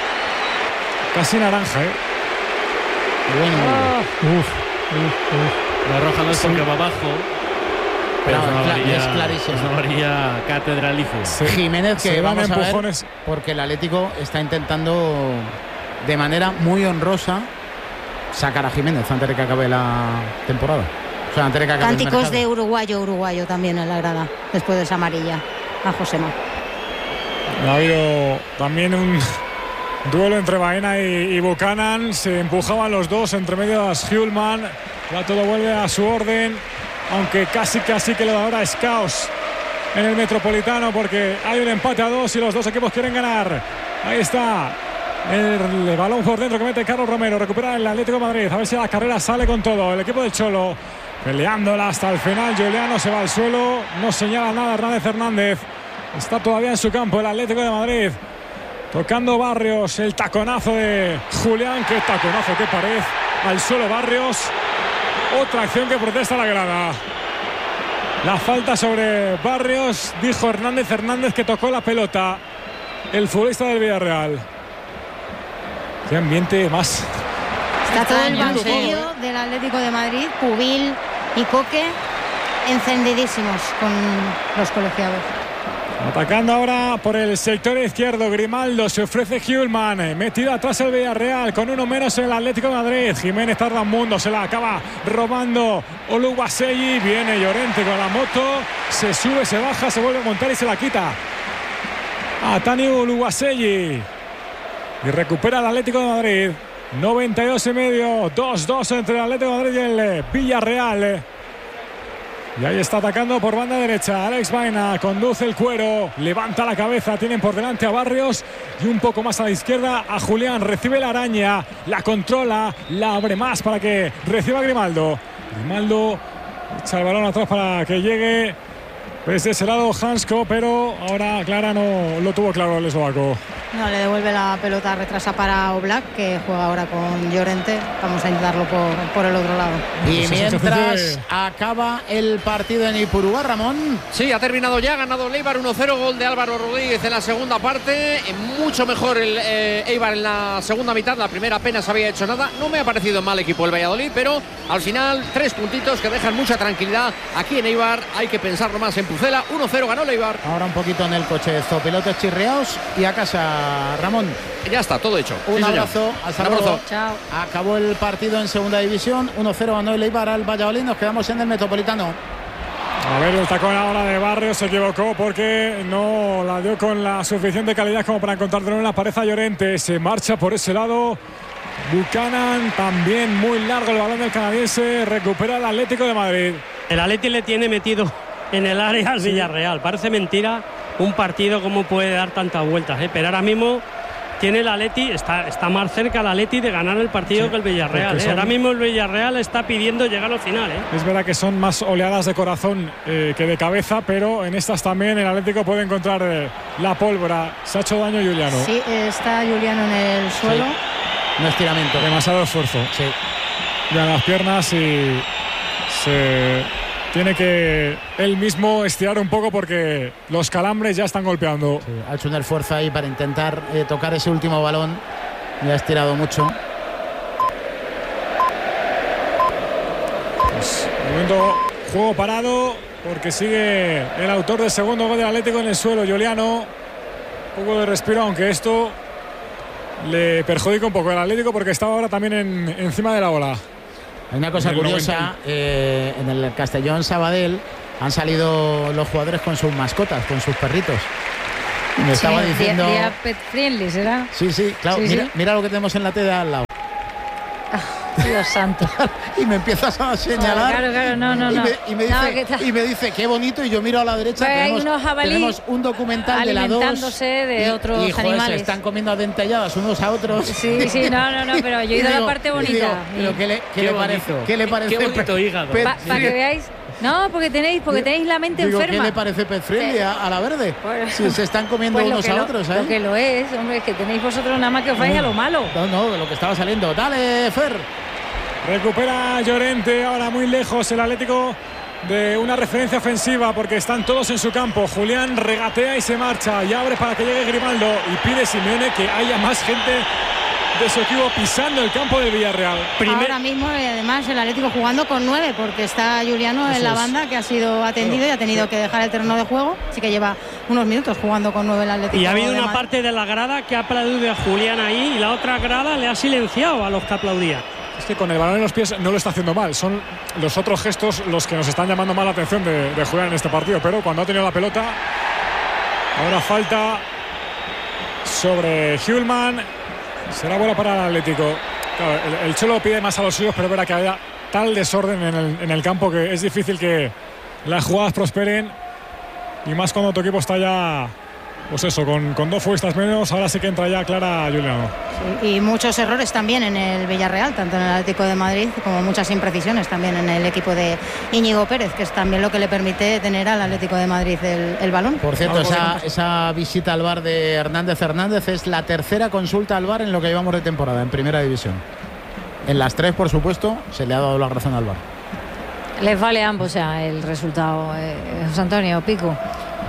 A: Casi naranja, ¿eh?
C: Bueno,
A: ah. uf, uf, uf.
D: La roja no es porque va abajo, pero
C: no,
D: es, una amarilla,
C: es clarísimo.
D: es una amarilla catedralicia.
C: Sí. Jiménez, que vamos a ver, porque el Atlético está intentando de manera muy honrosa sacar a Jiménez antes de que acabe la temporada. O sea, antes de que acabe el mercado.
B: Cánticos de uruguayo, uruguayo también en la grada, después de esa amarilla a Josema.
A: Ha habido también un duelo entre Baena y, y Buchanan. Se empujaban los dos, entre medio a Hjulman. Ya todo vuelve a su orden, aunque casi casi que lo de ahora es caos en el Metropolitano, porque hay un empate a dos y los dos equipos quieren ganar. Ahí está el, el balón por dentro que mete Carlos Romero, recupera el Atlético de Madrid, a ver si la carrera sale con todo. El equipo del Cholo peleándola hasta el final. Juliano se va al suelo, no señala nada Hernández Hernández, está todavía en su campo el Atlético de Madrid. Tocando Barrios, el taconazo de Julián, qué taconazo, qué pared, al suelo Barrios. Otra acción que protesta la grada. La falta sobre Barrios, dijo Hernández Hernández que tocó la pelota el futbolista del Villarreal. Qué ambiente más.
B: Está todo el banquillo del Atlético de Madrid, Pubil y Coque, encendidísimos con los colegiados.
A: Atacando ahora por el sector izquierdo, Grimaldo, se ofrece Hjulman, metido atrás el Villarreal, con uno menos el Atlético de Madrid. Jiménez tarda un mundo, se la acaba robando Oluwaseyi, viene Llorente con la moto, se sube, se baja, se vuelve a montar y se la quita a Tani Oluwaseyi. Y recupera el Atlético de Madrid, noventa y dos y medio, dos dos entre el Atlético de Madrid y el Villarreal. Y ahí está atacando por banda derecha Alex Baena, conduce el cuero, levanta la cabeza, tienen por delante a Barrios y un poco más a la izquierda a Julián, recibe la araña, la controla, la abre más para que reciba Grimaldo. Grimaldo echa el balón atrás para que llegue desde ese lado Hansko, pero ahora Clara no lo tuvo claro el eslovaco.
B: No, le devuelve la pelota retrasa para Oblak, que juega ahora con Llorente. Vamos a intentarlo por, por el otro lado.
C: Y mientras acaba el partido en Ipurúa, Ramón.
E: Sí, ha terminado ya, ha ganado el Eibar uno cero, gol de Álvaro Rodríguez en la segunda parte. Mucho mejor el eh, Eibar en la segunda mitad, la primera apenas había hecho nada. No me ha parecido mal equipo el Valladolid, pero al final tres puntitos que dejan mucha tranquilidad aquí en Eibar. Hay que pensarlo más en Pucela. uno cero ganó el Eibar.
C: Ahora un poquito en el coche, zopilotes chirriados y a casa, Ramón.
E: Ya está, todo hecho.
C: Un
E: sí,
C: abrazo.
E: Hasta un abrazo.
B: Chao.
C: Acabó el partido en segunda división. uno cero ganó el Eibar al Valladolid. Nos quedamos en el Metropolitano.
A: A ver, el tacón ahora de Barrios se equivocó porque no la dio con la suficiente calidad como para encontrarlo en la pared a Llorente. Se marcha por ese lado Buchanan, también muy largo el balón del canadiense. Recupera el Atlético de Madrid.
H: El Atleti le tiene metido en el área al sí. Villarreal. Parece mentira un partido como puede dar tantas vueltas, ¿eh? Pero ahora mismo tiene el Atleti, está, está más cerca el Atleti de ganar el partido sí, que el Villarreal. ¿eh? Son... Ahora mismo el Villarreal está pidiendo llegar al final. ¿eh?
A: Es verdad que son más oleadas de corazón eh, que de cabeza, pero en estas también el Atlético puede encontrar eh, la pólvora. Se ha hecho daño Juliano.
B: Sí, está Juliano en el suelo. Sí.
C: Un estiramiento.
A: Demasiado esfuerzo.
C: Sí.
A: Ya en las piernas y se tiene que él mismo estirar un poco porque los calambres ya están golpeando.
C: Sí, ha hecho un esfuerzo ahí para intentar eh, tocar ese último balón y ha estirado mucho.
A: Pues, momento, juego parado porque sigue el autor del segundo gol del Atlético en el suelo, Giuliano. Un poco de respiro, aunque esto le perjudica un poco al Atlético porque estaba ahora también en, encima de la ola.
C: Hay una cosa curiosa, eh, en el Castellón Sabadell han salido los jugadores con sus mascotas, con sus perritos. Me
J: sí,
C: estaba diciendo...
J: Día pet friendly, ¿será?
C: Sí, sí, claro. Sí, mira, sí. mira lo que tenemos en la tele al lado.
J: Dios santo.
C: Y me empiezas a señalar.
J: Claro, claro, no, no,
C: y
J: no.
C: Me, y, me dice, no está... y me dice, qué bonito, y yo miro a la derecha,
J: pues
C: tenemos,
J: hay unos jabalí
C: tenemos un documental de la dos.
J: Alimentándose de
C: y,
J: otros
C: y, joder,
J: animales.
C: Se están comiendo adentelladas unos a otros.
J: Sí, sí, no, no, no, pero yo he ido a la parte bonita.
C: Digo, pero ¿qué le, qué
D: qué
C: le
D: bonito.
C: parece? ¿Qué le parece?
D: Qué bonito hígado.
J: Para pa que veáis. No, porque tenéis, porque tenéis la mente
C: Digo,
J: enferma.
C: ¿qué le parece pet friendly a, a la verde?
J: Pues,
C: si se están comiendo
J: pues
C: unos a
J: lo,
C: otros, ¿eh?
J: Lo que lo es, hombre, es que tenéis vosotros nada más que os vais
C: no,
J: a lo malo.
C: No, no, de lo que estaba saliendo. Dale, Fer.
A: Recupera Llorente, ahora muy lejos el Atlético de una referencia ofensiva porque están todos en su campo. Julián regatea y se marcha y abre para que llegue Grimaldo y pide Simeone que haya más gente de su equipo pisando el campo del Villarreal.
B: Primer... Ahora mismo, y además, el Atlético jugando con nueve porque está Giuliano en la banda que ha sido atendido sí. y ha tenido sí. que dejar el terreno de juego. Así que lleva unos minutos jugando con nueve el Atlético.
H: Y ha habido una
B: Madrid.
H: parte de la grada que ha aplaudido a Julián ahí y la otra grada le ha silenciado a los que aplaudían.
A: Es que con el balón en los pies no lo está haciendo mal. Son los otros gestos los que nos están llamando más la atención de, de jugar en este partido. Pero cuando ha tenido la pelota, ahora falta sobre Hjulman. Será buena para el Atlético. Claro, el, el Cholo pide más a los suyos, pero verá que haya tal desorden en el, en el campo que es difícil que las jugadas prosperen. Y más cuando tu equipo está ya... Pues eso, con, con dos futbolistas menos, ahora sí que entra ya clara Giuliano.
B: Sí, y muchos errores también en el Villarreal, tanto en el Atlético de Madrid como muchas imprecisiones también en el equipo de Íñigo Pérez, que es también lo que le permite tener al Atlético de Madrid el, el balón.
C: Por cierto, esa, esa visita al V A R de Hernández Hernández es la tercera consulta al V A R en lo que llevamos de temporada, en Primera División. En las tres, por supuesto, se le ha dado la razón al V A R.
J: Les vale a ambos, o sea, el resultado, eh, José Antonio Pico.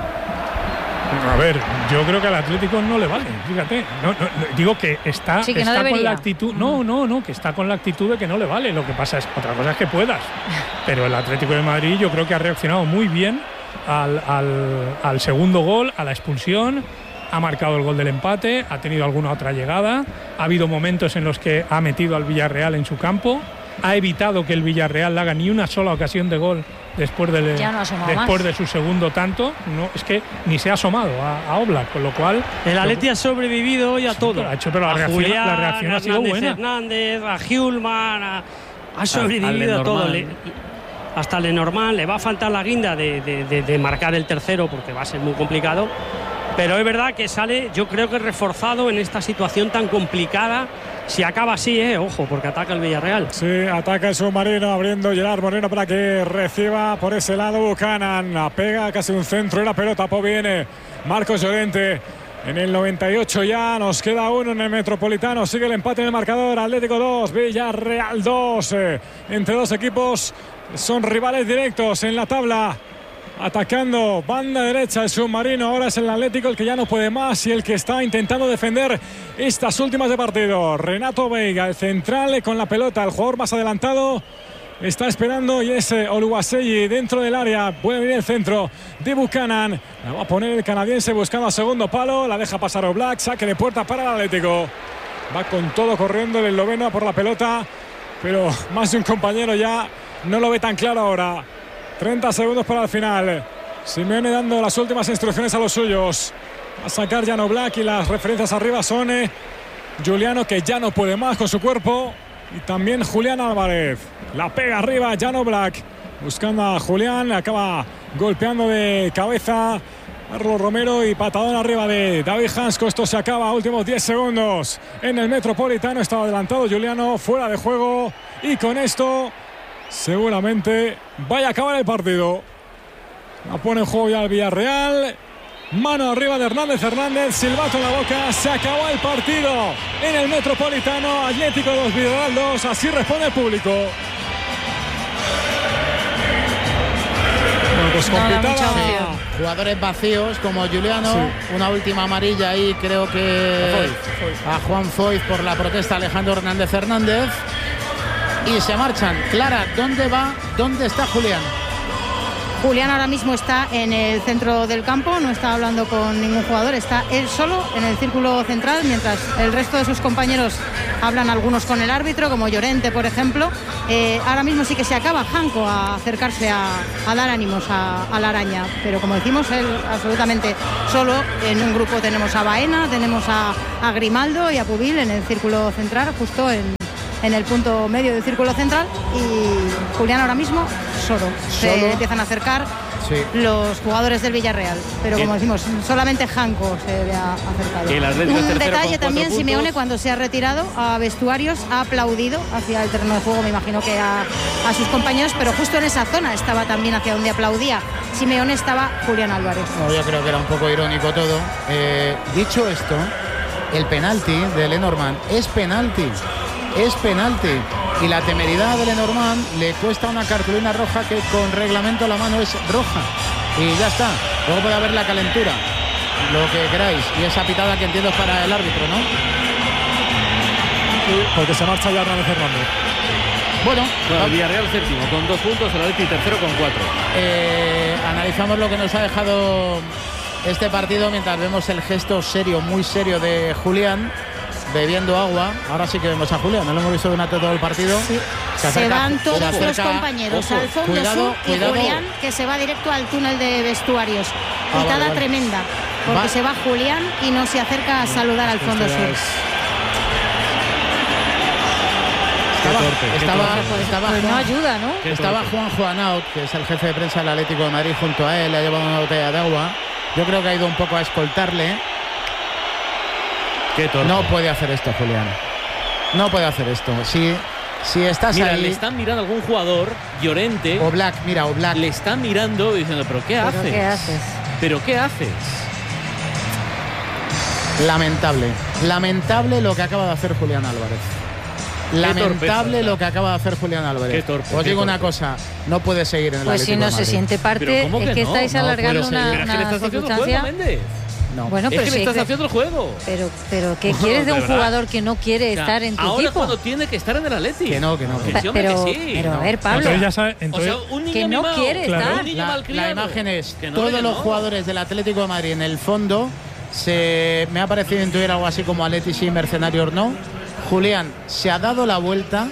I: A ver, yo creo que al Atlético no le vale, fíjate. No, no, no, digo que está,
J: sí, que
I: está
J: no
I: con la actitud. No, no, no, que está con la actitud de que no le vale. Lo que pasa es, otra cosa es que puedas. Pero el Atlético de Madrid yo creo que ha reaccionado muy bien al, al, al segundo gol, a la expulsión. Ha marcado el gol del empate, ha tenido alguna otra llegada. Ha habido momentos en los que ha metido al Villarreal en su campo. Ha evitado que el Villarreal le haga ni una sola ocasión de gol después, de,
J: no
I: después de su segundo tanto. No, es que ni se ha asomado a, a Oblak, con lo cual
H: el Atleti ha sobrevivido hoy a sí, todo.
I: Pero ha hecho, pero la,
H: a
I: reacción,
H: Julián,
I: la reacción ha sido buena.
H: Hernández, a Hjulman, a, ha sobrevivido a, a todo. Le, hasta Lenormand le va a faltar la guinda de, de, de, de marcar el tercero porque va a ser muy complicado. Pero es verdad que sale, yo creo que reforzado en esta situación tan complicada. Si acaba así, eh, ojo, porque ataca el Villarreal.
A: Sí, ataca el submarino, abriendo Gerard Moreno para que reciba por ese lado Buchanan. Pega casi un centro y la pelota pues viene Marcos Llorente. En el noventa y ocho ya nos queda uno en el Metropolitano. Sigue el empate en el marcador. Atlético dos, Villarreal dos. Eh, entre dos equipos son rivales directos en la tabla. Atacando banda derecha el submarino. Ahora es el Atlético el que ya no puede más y el que está intentando defender estas últimas de partido. Renato Veiga, el central con la pelota, el jugador más adelantado. Está esperando y es Oluwaseyi dentro del área. Puede venir el centro de Buchanan. La va a poner el canadiense buscando a segundo palo. La deja pasar Oblak. Saque de puerta para el Atlético. Va con todo corriendo el esloveno por la pelota. Pero más de un compañero ya no lo ve tan claro ahora. treinta segundos para el final. Simeone dando las últimas instrucciones a los suyos. A sacar Jan Oblak y las referencias arriba son eh, Giuliano, que ya no puede más con su cuerpo. Y también Julián Álvarez. La pega arriba Jan Oblak. Buscando a Julián. Acaba golpeando de cabeza Carlos Romero y patadón arriba de David Hansko. Esto se acaba. Últimos diez segundos en el Metropolitano. Estaba adelantado Giuliano. Fuera de juego. Y con esto seguramente vaya a acabar el partido. La pone en juego ya el Villarreal. Mano arriba de Hernández Hernández. Silbato en la boca. Se acabó el partido en el Metropolitano. Atlético dos, Villarreal dos. Así responde el público. Bueno, pues complicada.
C: Sí. Jugadores vacíos como Giuliano. Sí. Una última amarilla ahí, creo que a Juan Foyth por la protesta Alejandro Hernández Hernández. Y se marchan. Clara, ¿dónde va? ¿Dónde está Julián?
B: Julián ahora mismo está en el centro del campo, no está hablando con ningún jugador, está él solo en el círculo central, mientras el resto de sus compañeros hablan algunos con el árbitro, como Llorente, por ejemplo. Eh, ahora mismo sí que se acaba Janko a acercarse a, a dar ánimos a, a la araña, pero como decimos, él absolutamente solo. En un grupo tenemos a Baena, tenemos a, a Grimaldo y a Pubil en el círculo central, justo en, en el punto medio del círculo central, y Julián ahora mismo solo. Se
C: Solo.
B: empiezan a acercar
C: Sí.
B: los jugadores del Villarreal, pero como decimos, solamente Janko se ve acercado.
D: El Atlético es
B: Un
D: tercero
B: detalle
D: con
B: también,
D: cuatro
B: Simeone
D: puntos.
B: cuando se ha retirado a vestuarios ha aplaudido hacia el terreno de juego, me imagino que a, a sus compañeros, pero justo en esa zona estaba también hacia donde aplaudía Simeone estaba Julián Álvarez.
C: No, yo creo que era un poco irónico todo. Eh, dicho esto, el penalti de Lenormand es penalti. Es penalti. Y la temeridad de Lenormand le cuesta una cartulina roja que con reglamento a la mano es roja. Y ya está. Luego puede haber la calentura, lo que queráis. Y esa pitada que entiendo es para el árbitro, ¿no?
A: Porque se marcha ya Hernández Hernández.
C: Bueno,
D: Bueno, el Villarreal séptimo con dos puntos, el Atleti tercero con cuatro.
C: eh, analizamos lo que nos ha dejado este partido mientras vemos el gesto serio, muy serio de Julián, bebiendo agua. Ahora sí que vemos a Julián, no lo hemos visto durante todo el partido.
B: Sí. Se,
C: acerca-
B: van todos
C: se
B: los
C: acerca-
B: compañeros
C: ojo,
B: al fondo
C: cuidado,
B: sur y
C: cuidado.
B: Julián, que se va directo al túnel de vestuarios.
C: Ah,
B: Pitada
C: vale, vale.
B: tremenda, porque
C: Va-
B: se va Julián y no se acerca a saludar al fondo
A: Esto ya
B: sur.
A: es-
C: Estaba,
A: torpe, qué
C: estaba,
A: torpe.
C: estaba
J: Pues no
C: Juan-
J: ayuda, ¿no?
D: Qué
C: Estaba
D: torpe.
C: Juan Juanaut, que es el jefe de prensa del Atlético de Madrid, junto a él, le ha llevado una botella de agua. Yo creo que ha ido un poco a escoltarle.
D: Qué torpe.
C: No puede hacer esto, Julián. No puede hacer esto. Si, si estás
D: Mira,
C: ahí.
D: le están mirando algún jugador, Llorente,
C: O Black, mira, o Black.
D: le están mirando y diciendo, ¿pero qué
J: ¿Pero
D: haces?
J: qué haces?
D: ¿Pero qué haces?
C: Lamentable. Lamentable lo que acaba de hacer Julián Álvarez. Lamentable
D: torpeza.
C: lo que acaba de hacer Julián Álvarez.
D: Qué torpe,
C: Os
D: qué
C: digo una
D: torpe.
C: cosa, no puede seguir en el
J: Pues si
C: Atlético
J: no
C: de
J: se
C: Madrid.
J: siente parte,
D: ¿Pero cómo
J: es
D: que
J: que
D: no?
J: estáis
C: No
J: alargando
C: puede
J: una,
C: seguir.
D: Pero es que le
J: una
D: estás haciendo el juego,
J: circunstancia.
D: Méndez.
C: No.
J: Bueno,
D: Es
J: pero
D: que
J: si
D: le
J: es
D: estás
J: de-
D: haciendo el juego.
J: pero, pero ¿qué
D: No,
J: quieres de
D: de
J: un
D: verdad.
J: jugador que no quiere
D: O sea,
J: estar en tu
D: ahora es
J: equipo?
D: cuando tiene que estar en el Atleti.
C: Que no, que no, que no.
D: Sí, hombre,
J: pero,
D: que sí.
J: pero a
D: No.
J: ver, Pablo,
I: Entonces ya sabe,
D: O
I: entonces,
D: sea, un niño
J: que no
D: mimado.
J: quiere
I: Claro.
J: estar.
D: Un niño
C: La,
D: malcriado.
C: la imagen es
D: Que no,
C: todos
D: que
C: los
D: no.
C: jugadores del Atlético de Madrid en el fondo. Se, me ha parecido intuir algo así como Atleti sí, Mercenarios no. Julián se ha dado la vuelta,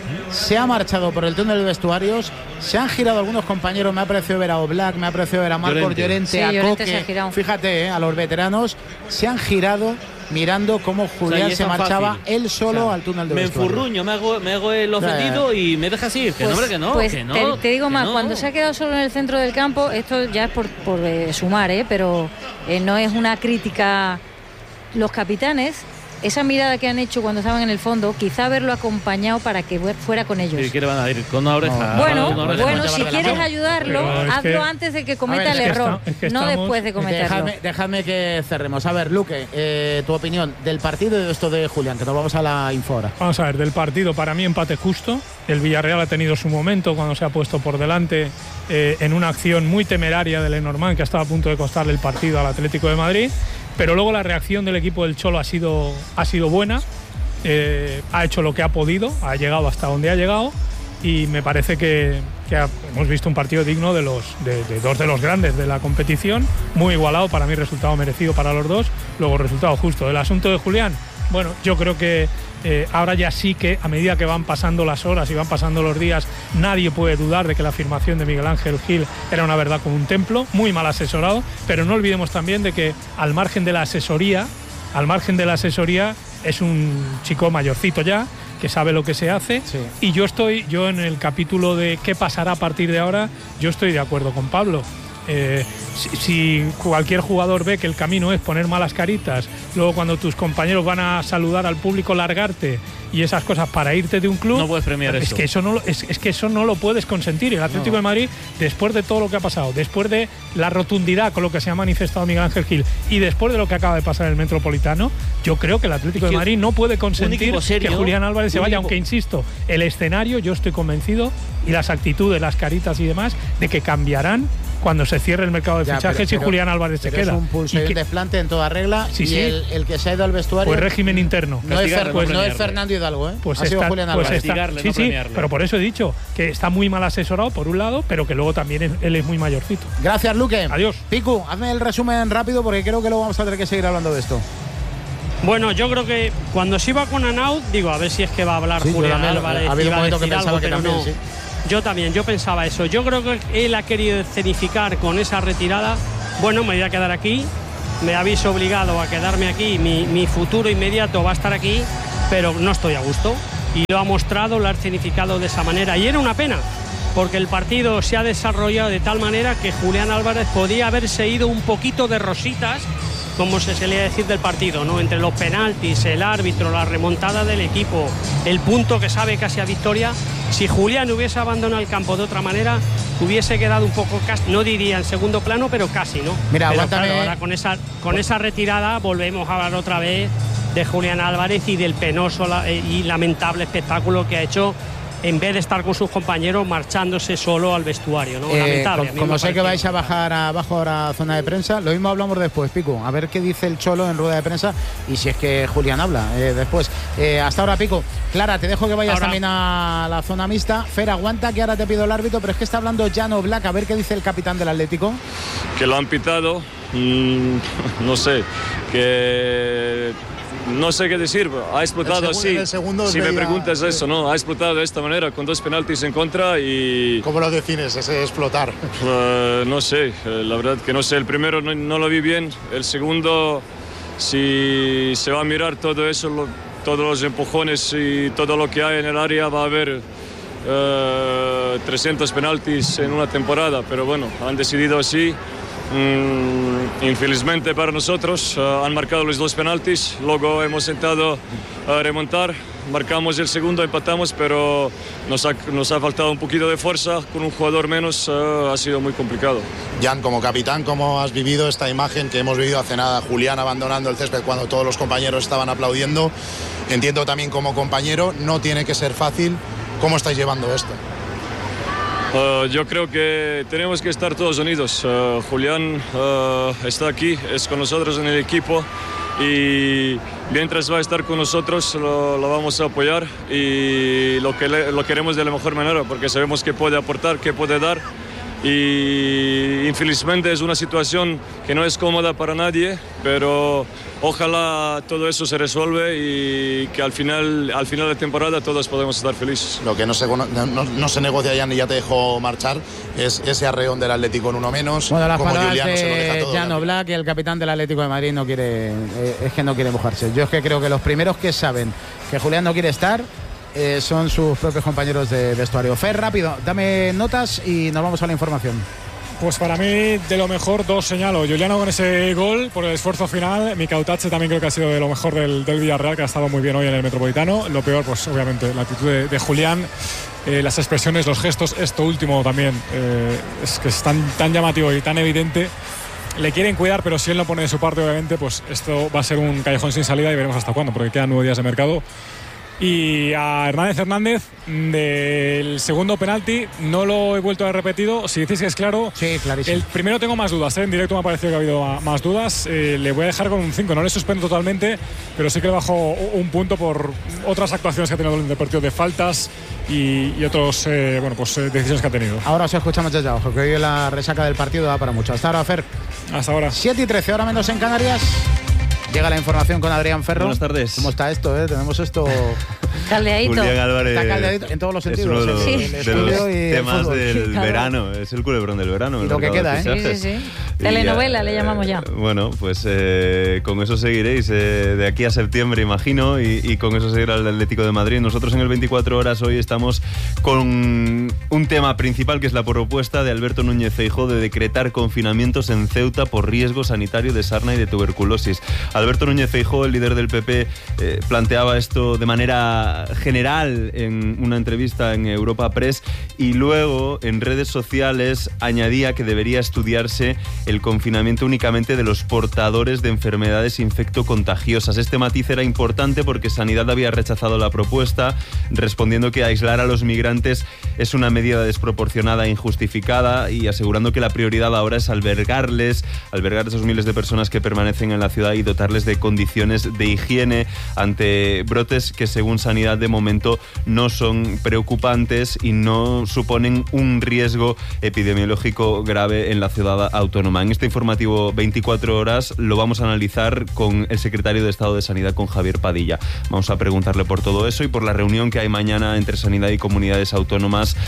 C: se ha marchado por el túnel de vestuarios, se han girado algunos compañeros, me ha parecido ver a Oblak, me ha parecido ver a Marcos
D: Llorente.
C: Llorente,
J: Sí,
C: a
J: Llorente
C: Coque,
J: se ha girado.
C: fíjate, eh, a los veteranos, se han girado mirando cómo Julián
D: y es
C: se
D: tan
C: marchaba
D: fácil.
C: él solo
D: O sea,
C: al túnel de
D: Me
C: vestuarios.
D: enfurruño, me hago, me hago el ofendido y me dejas ir. Que no, hombre, que no.
J: pues
D: que no,
J: te, te digo
D: que
J: más,
D: no.
J: cuando se ha quedado solo en el centro del campo, esto ya es por, por eh, sumar, ¿eh? Pero eh, no es una crítica. Los capitanes, esa mirada que han hecho cuando estaban en el fondo, quizá haberlo acompañado para que fuera con ellos.
D: ¿Y qué le van a ir? ¿Con una oreja?
C: No.
J: Bueno,
D: Con una oreja.
J: bueno,
C: Llevar
J: si
C: de la
J: quieres
C: mano.
J: ayudarlo,
I: Pero es
J: hazlo
I: que-
J: antes de que
C: A
J: cometa
C: ver,
J: el
C: es que
J: error,
I: está- es que
J: no
I: estamos-
J: después de cometerlo.
C: Dejadme, dejadme que cerremos. A ver, Luque, eh, tu opinión del partido y de esto de Julián, que nos vamos a la info ahora.
I: Vamos a ver, del partido, para mí empate justo. El Villarreal ha tenido su momento cuando se ha puesto por delante eh, en una acción muy temeraria del Lenormand, que ha estado a punto de costarle el partido al Atlético de Madrid. Pero luego la reacción del equipo del Cholo ha sido, ha sido buena. Eh, ha hecho lo que ha podido, ha llegado hasta donde ha llegado. Y me parece que, que ha- hemos visto un partido digno de, los, de, de dos de los grandes de la competición. Muy igualado, para mí resultado merecido para los dos. Luego resultado justo. El asunto de Julián, bueno, yo creo que eh, ahora ya sí que a medida que van pasando las horas y van pasando los días, nadie puede dudar de que la afirmación de Miguel Ángel Gil era una verdad como un templo, muy mal asesorado, pero no olvidemos también de que al margen de la asesoría, al margen de la asesoría es un chico mayorcito ya, que sabe lo que se hace,
C: Sí.
I: y yo estoy, yo en el capítulo de qué pasará a partir de ahora, yo estoy de acuerdo con Pablo. Eh, si, si cualquier jugador ve que el camino es poner malas caritas, luego cuando tus compañeros van a saludar al público, largarte y esas cosas para irte de un club,
D: No puedes premiar
I: es
D: eso.
I: que eso no lo, es, es que eso no lo puedes consentir. El Atlético
C: No.
I: de Madrid, después de todo lo que ha pasado, después de la rotundidad con lo que se ha manifestado Miguel Ángel Gil y después de lo que acaba de pasar en el Metropolitano, yo creo que el Atlético
D: Es que
I: de Madrid no puede consentir
D: equipo serio,
I: que Julián Álvarez se
D: un
I: vaya,
D: equipo-
I: aunque insisto, el escenario, yo estoy convencido, y las actitudes, las caritas y demás, de que cambiarán cuando se cierre el mercado de
C: Ya,
I: fichajes
C: pero-
I: y Julián Álvarez
C: pero
I: se
C: es
I: queda.
C: un pulso y,
I: Y
C: un
I: que-
C: desplante en toda regla.
I: Sí,
C: y
I: sí.
C: El, el que se ha ido al vestuario.
I: Pues régimen interno.
C: No, es, Fer-
D: Castigarle, no
C: no es
D: premiarle.
C: Fernando Hidalgo, ¿eh?
I: Pues
C: ha sido
I: está,
C: Julián
I: pues
C: Álvarez.
I: está-
D: Castigarle,
I: sí,
D: no
I: sí,
D: premiarle.
I: pero por eso he dicho que está muy mal asesorado por un lado, pero que luego también es- él es muy mayorcito.
C: Gracias, Luque.
I: Adiós.
C: Picu, hazme el resumen rápido porque creo que luego vamos a tener que seguir hablando de esto.
H: Bueno, yo creo que cuando se iba con Anaut, digo, a ver si es que va a hablar
C: Sí, yo
H: Julián
C: también,
H: Álvarez.
C: ha habido
H: iba
C: un
H: a
C: momento que
H: decir
C: pensaba
H: algo,
C: que
H: pero
C: también,
H: no.
C: sí.
H: Yo también, yo pensaba eso. Yo creo que él ha querido escenificar con esa retirada. Bueno, me voy a quedar aquí, me habéis obligado a quedarme aquí, mi, mi futuro inmediato va a estar aquí, pero no estoy a gusto. Y lo ha mostrado, lo ha escenificado de esa manera. Y era una pena, porque el partido se ha desarrollado de tal manera que Julián Álvarez podía haberse ido un poquito de rositas, como se solía decir del partido, ¿no? Entre los penaltis, el árbitro, la remontada del equipo, el punto que sabe casi a victoria. Si Julián hubiese abandonado el campo de otra manera, hubiese quedado un poco, casi, no diría en segundo plano, pero casi, ¿no?
C: Mira,
H: pero
C: aguántame.
H: claro, ahora con esa, con esa retirada volvemos a hablar otra vez de Julián Álvarez y del penoso la- y lamentable espectáculo que ha hecho en vez de estar con sus compañeros marchándose solo al vestuario, ¿no?
C: Eh,
H: Lamentable.
C: com-
H: a mí
C: como
H: me
C: sé que
H: pareció.
C: vais a bajar abajo ahora a zona de prensa, lo mismo hablamos después, Pico. A ver qué dice el Cholo en rueda de prensa y si es que Julián habla eh, después. Eh, hasta ahora, Pico. Clara, te dejo que vayas
H: Ahora.
C: también a la zona mixta. Fer, aguanta que ahora te pido el árbitro, pero es que está hablando Jan Oblak. A ver qué dice el capitán del Atlético.
K: Que lo han pitado, mm, no sé, que no sé qué decir, ha explotado
L: El
K: así.
L: segundo- el segundo
K: Si me
L: veía-
K: preguntas
L: sí.
K: eso, ¿no? Ha explotado de esta manera, con dos penaltis en contra y
L: ¿Cómo lo defines, ese explotar?
K: eh, no sé, eh, la verdad que no sé, el primero no, no lo vi bien, el segundo, si se va a mirar todo eso, lo- todos los empujones y todo lo que hay en el área, va a haber eh, trescientos penaltis en una temporada, pero bueno, han decidido así. Mm, infelizmente para nosotros eh, han marcado los dos penaltis, luego hemos intentado eh, remontar, marcamos el segundo, empatamos, pero nos ha, nos ha faltado un poquito de fuerza, con un jugador menos eh, ha sido muy complicado.
L: Jan, como capitán, ¿cómo has vivido esta imagen que hemos vivido hace nada? Julián abandonando el césped cuando todos los compañeros estaban aplaudiendo. Entiendo también como compañero, no tiene que ser fácil. ¿Cómo estáis llevando esto?
K: Uh, yo creo que tenemos que estar todos unidos. Uh, Julián uh, está aquí, es con nosotros en el equipo y mientras va a estar con nosotros lo, lo vamos a apoyar y lo, que le, lo queremos de la mejor manera porque sabemos que puede aportar, que puede dar y infelizmente es una situación que no es cómoda para nadie, pero ojalá todo eso se resuelve y que al final, al final de temporada todos podemos estar felices.
L: Lo que no se, no, no, no se negocia, Jan, y ya te dejo marchar, es ese arreón del Atlético en uno menos.
C: Bueno, las
L: como
C: palabras
L: Julián no se lo deja
C: de
L: todo.
C: Jan Oblak y el capitán del Atlético de Madrid no quiere, eh, es que no quiere mojarse. Yo es que creo que los primeros que saben que Julián no quiere estar eh, son sus propios compañeros de vestuario. Fer, rápido, dame notas y nos vamos a la información.
A: Pues para mí, de lo mejor, dos señalo. Juliano con ese gol por el esfuerzo final. Mikautache también creo que ha sido de lo mejor del, del Villarreal, que ha estado muy bien hoy en el Metropolitano. Lo peor, pues obviamente, la actitud de, de Julián, eh, las expresiones, los gestos. Esto último también, eh, es que es tan, tan llamativo y tan evidente. Le quieren cuidar, pero si él no pone de su parte, obviamente, pues esto va a ser un callejón sin salida y veremos hasta cuándo, porque quedan nueve días de mercado. Y a Hernández Hernández, del segundo penalti, no lo he vuelto a ver repetido. Si decís que es claro,
C: sí, clarísimo.
A: El primero tengo más dudas, ¿eh? En directo me ha parecido que ha habido más dudas. Eh, le voy a dejar con un cinco, no le suspendo totalmente, pero sí que le bajo un punto por otras actuaciones que ha tenido en el partido de faltas y, y otros eh, bueno, pues, eh, decisiones que ha tenido.
C: Ahora os escuchamos desde abajo, que hoy la resaca del partido da para mucho. Hasta ahora, Fer.
A: Hasta ahora.
C: siete y trece, ahora menos en Canarias. Llega la información con Adrián Ferro.
M: Buenas tardes.
C: ¿Cómo está esto? Eh? Tenemos esto
J: caldeadito.
M: Julián Álvarez
C: está caldeadito en todos los
M: es
C: sentidos.
M: uno de los,
C: el, el
M: de
C: estudio
M: los
C: y el
M: temas
C: fútbol.
M: del
C: Sí, claro.
M: verano. Es el culebrón del verano.
C: Y
M: el
C: lo que
M: mercado de
C: queda, ¿eh?
M: fichajes.
J: Sí, sí, sí.
M: Y
J: Telenovela
M: ya,
J: le llamamos ya.
M: Bueno, pues eh, con eso seguiréis eh, de aquí a septiembre, imagino, y, y con eso seguirá el Atlético de Madrid. Nosotros en el veinticuatro horas hoy estamos con un tema principal, que es la propuesta de Alberto Núñez Feijóo de decretar confinamientos en Ceuta por riesgo sanitario de sarna y de tuberculosis. Alberto Núñez Feijóo, el líder del P P, eh, planteaba esto de manera manera general en una entrevista en Europa Press y luego en redes sociales añadía que debería estudiarse el confinamiento únicamente de los portadores de enfermedades infectocontagiosas. Este matiz era importante porque Sanidad había rechazado la propuesta, respondiendo que aislar a los migrantes es una medida desproporcionada e injustificada y asegurando que la prioridad ahora es albergarles, albergar a esos miles de personas que permanecen en la ciudad y dotarles de condiciones de higiene ante brotes que según Sanidad de momento no son preocupantes y no suponen un riesgo epidemiológico grave en la ciudad autónoma. En este informativo veinticuatro horas lo vamos a analizar con el secretario de Estado de Sanidad, con Javier Padilla. Vamos a preguntarle por todo eso y por la reunión que hay mañana entre Sanidad y comunidades autónomas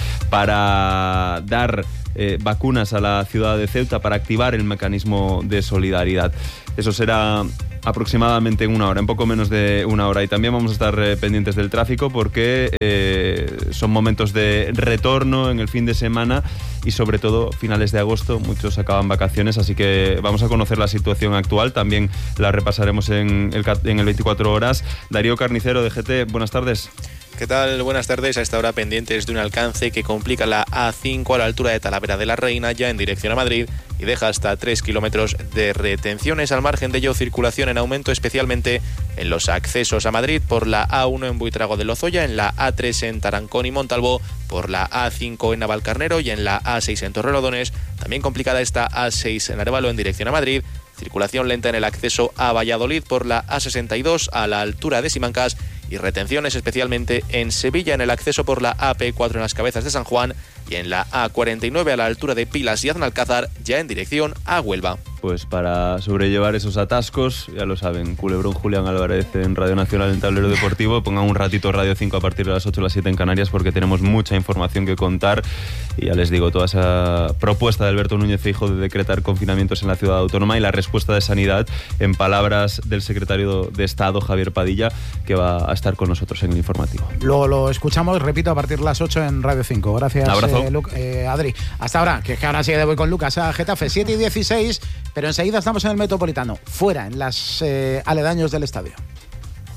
M: para dar eh, vacunas a la ciudad de Ceuta, para activar el mecanismo de solidaridad. Eso será aproximadamente en una hora, en poco menos de una hora. Y también vamos a estar eh, pendientes del tráfico porque eh, son momentos de retorno en el fin de semana y sobre todo finales de agosto. Muchos acaban vacaciones, así que vamos a conocer la situación actual. También la repasaremos en el, en el veinticuatro horas. Darío Carnicero de G T, buenas tardes.
N: ¿Qué tal? Buenas tardes. A esta hora pendientes de un alcance que complica la A cinco a la altura de Talavera de la Reina, ya en dirección a Madrid, y deja hasta tres kilómetros de retenciones. Al margen de ello, circulación en aumento, especialmente en los accesos a Madrid por la A uno en Buitrago de Lozoya, en la A tres en Tarancón y Montalbó, por la A cinco en Navalcarnero y en la A seis en Torrelodones. También complicada esta A seis en Arévalo en dirección a Madrid. Circulación lenta en el acceso a Valladolid por la A sesenta y dos a la altura de Simancas y retenciones especialmente en Sevilla en el acceso por la A P cuatro en las Cabezas de San Juan y en la A cuarenta y nueve a la altura de Pilas y Aznalcázar, ya en dirección a Huelva.
M: Pues para sobrellevar esos atascos, ya lo saben, Culebrón, Julián Álvarez en Radio Nacional en Tablero Deportivo. Pongan un ratito Radio cinco a partir de las ocho o las siete en Canarias porque tenemos mucha información que contar. Y ya les digo, toda esa propuesta de Alberto Núñez Feijóo de decretar confinamientos en la ciudad autónoma y la respuesta de Sanidad en palabras del secretario de Estado, Javier Padilla, que va a estar con nosotros en el informativo.
C: Luego lo escuchamos, repito, a partir de las ocho en Radio cinco. Gracias,
M: abrazo.
C: Eh, Lu- eh, Adri. Hasta ahora, que es que ahora sí que voy con Lucas a Getafe, siete y dieciséis, pero enseguida estamos en el Metropolitano, fuera, en las eh, aledaños del estadio.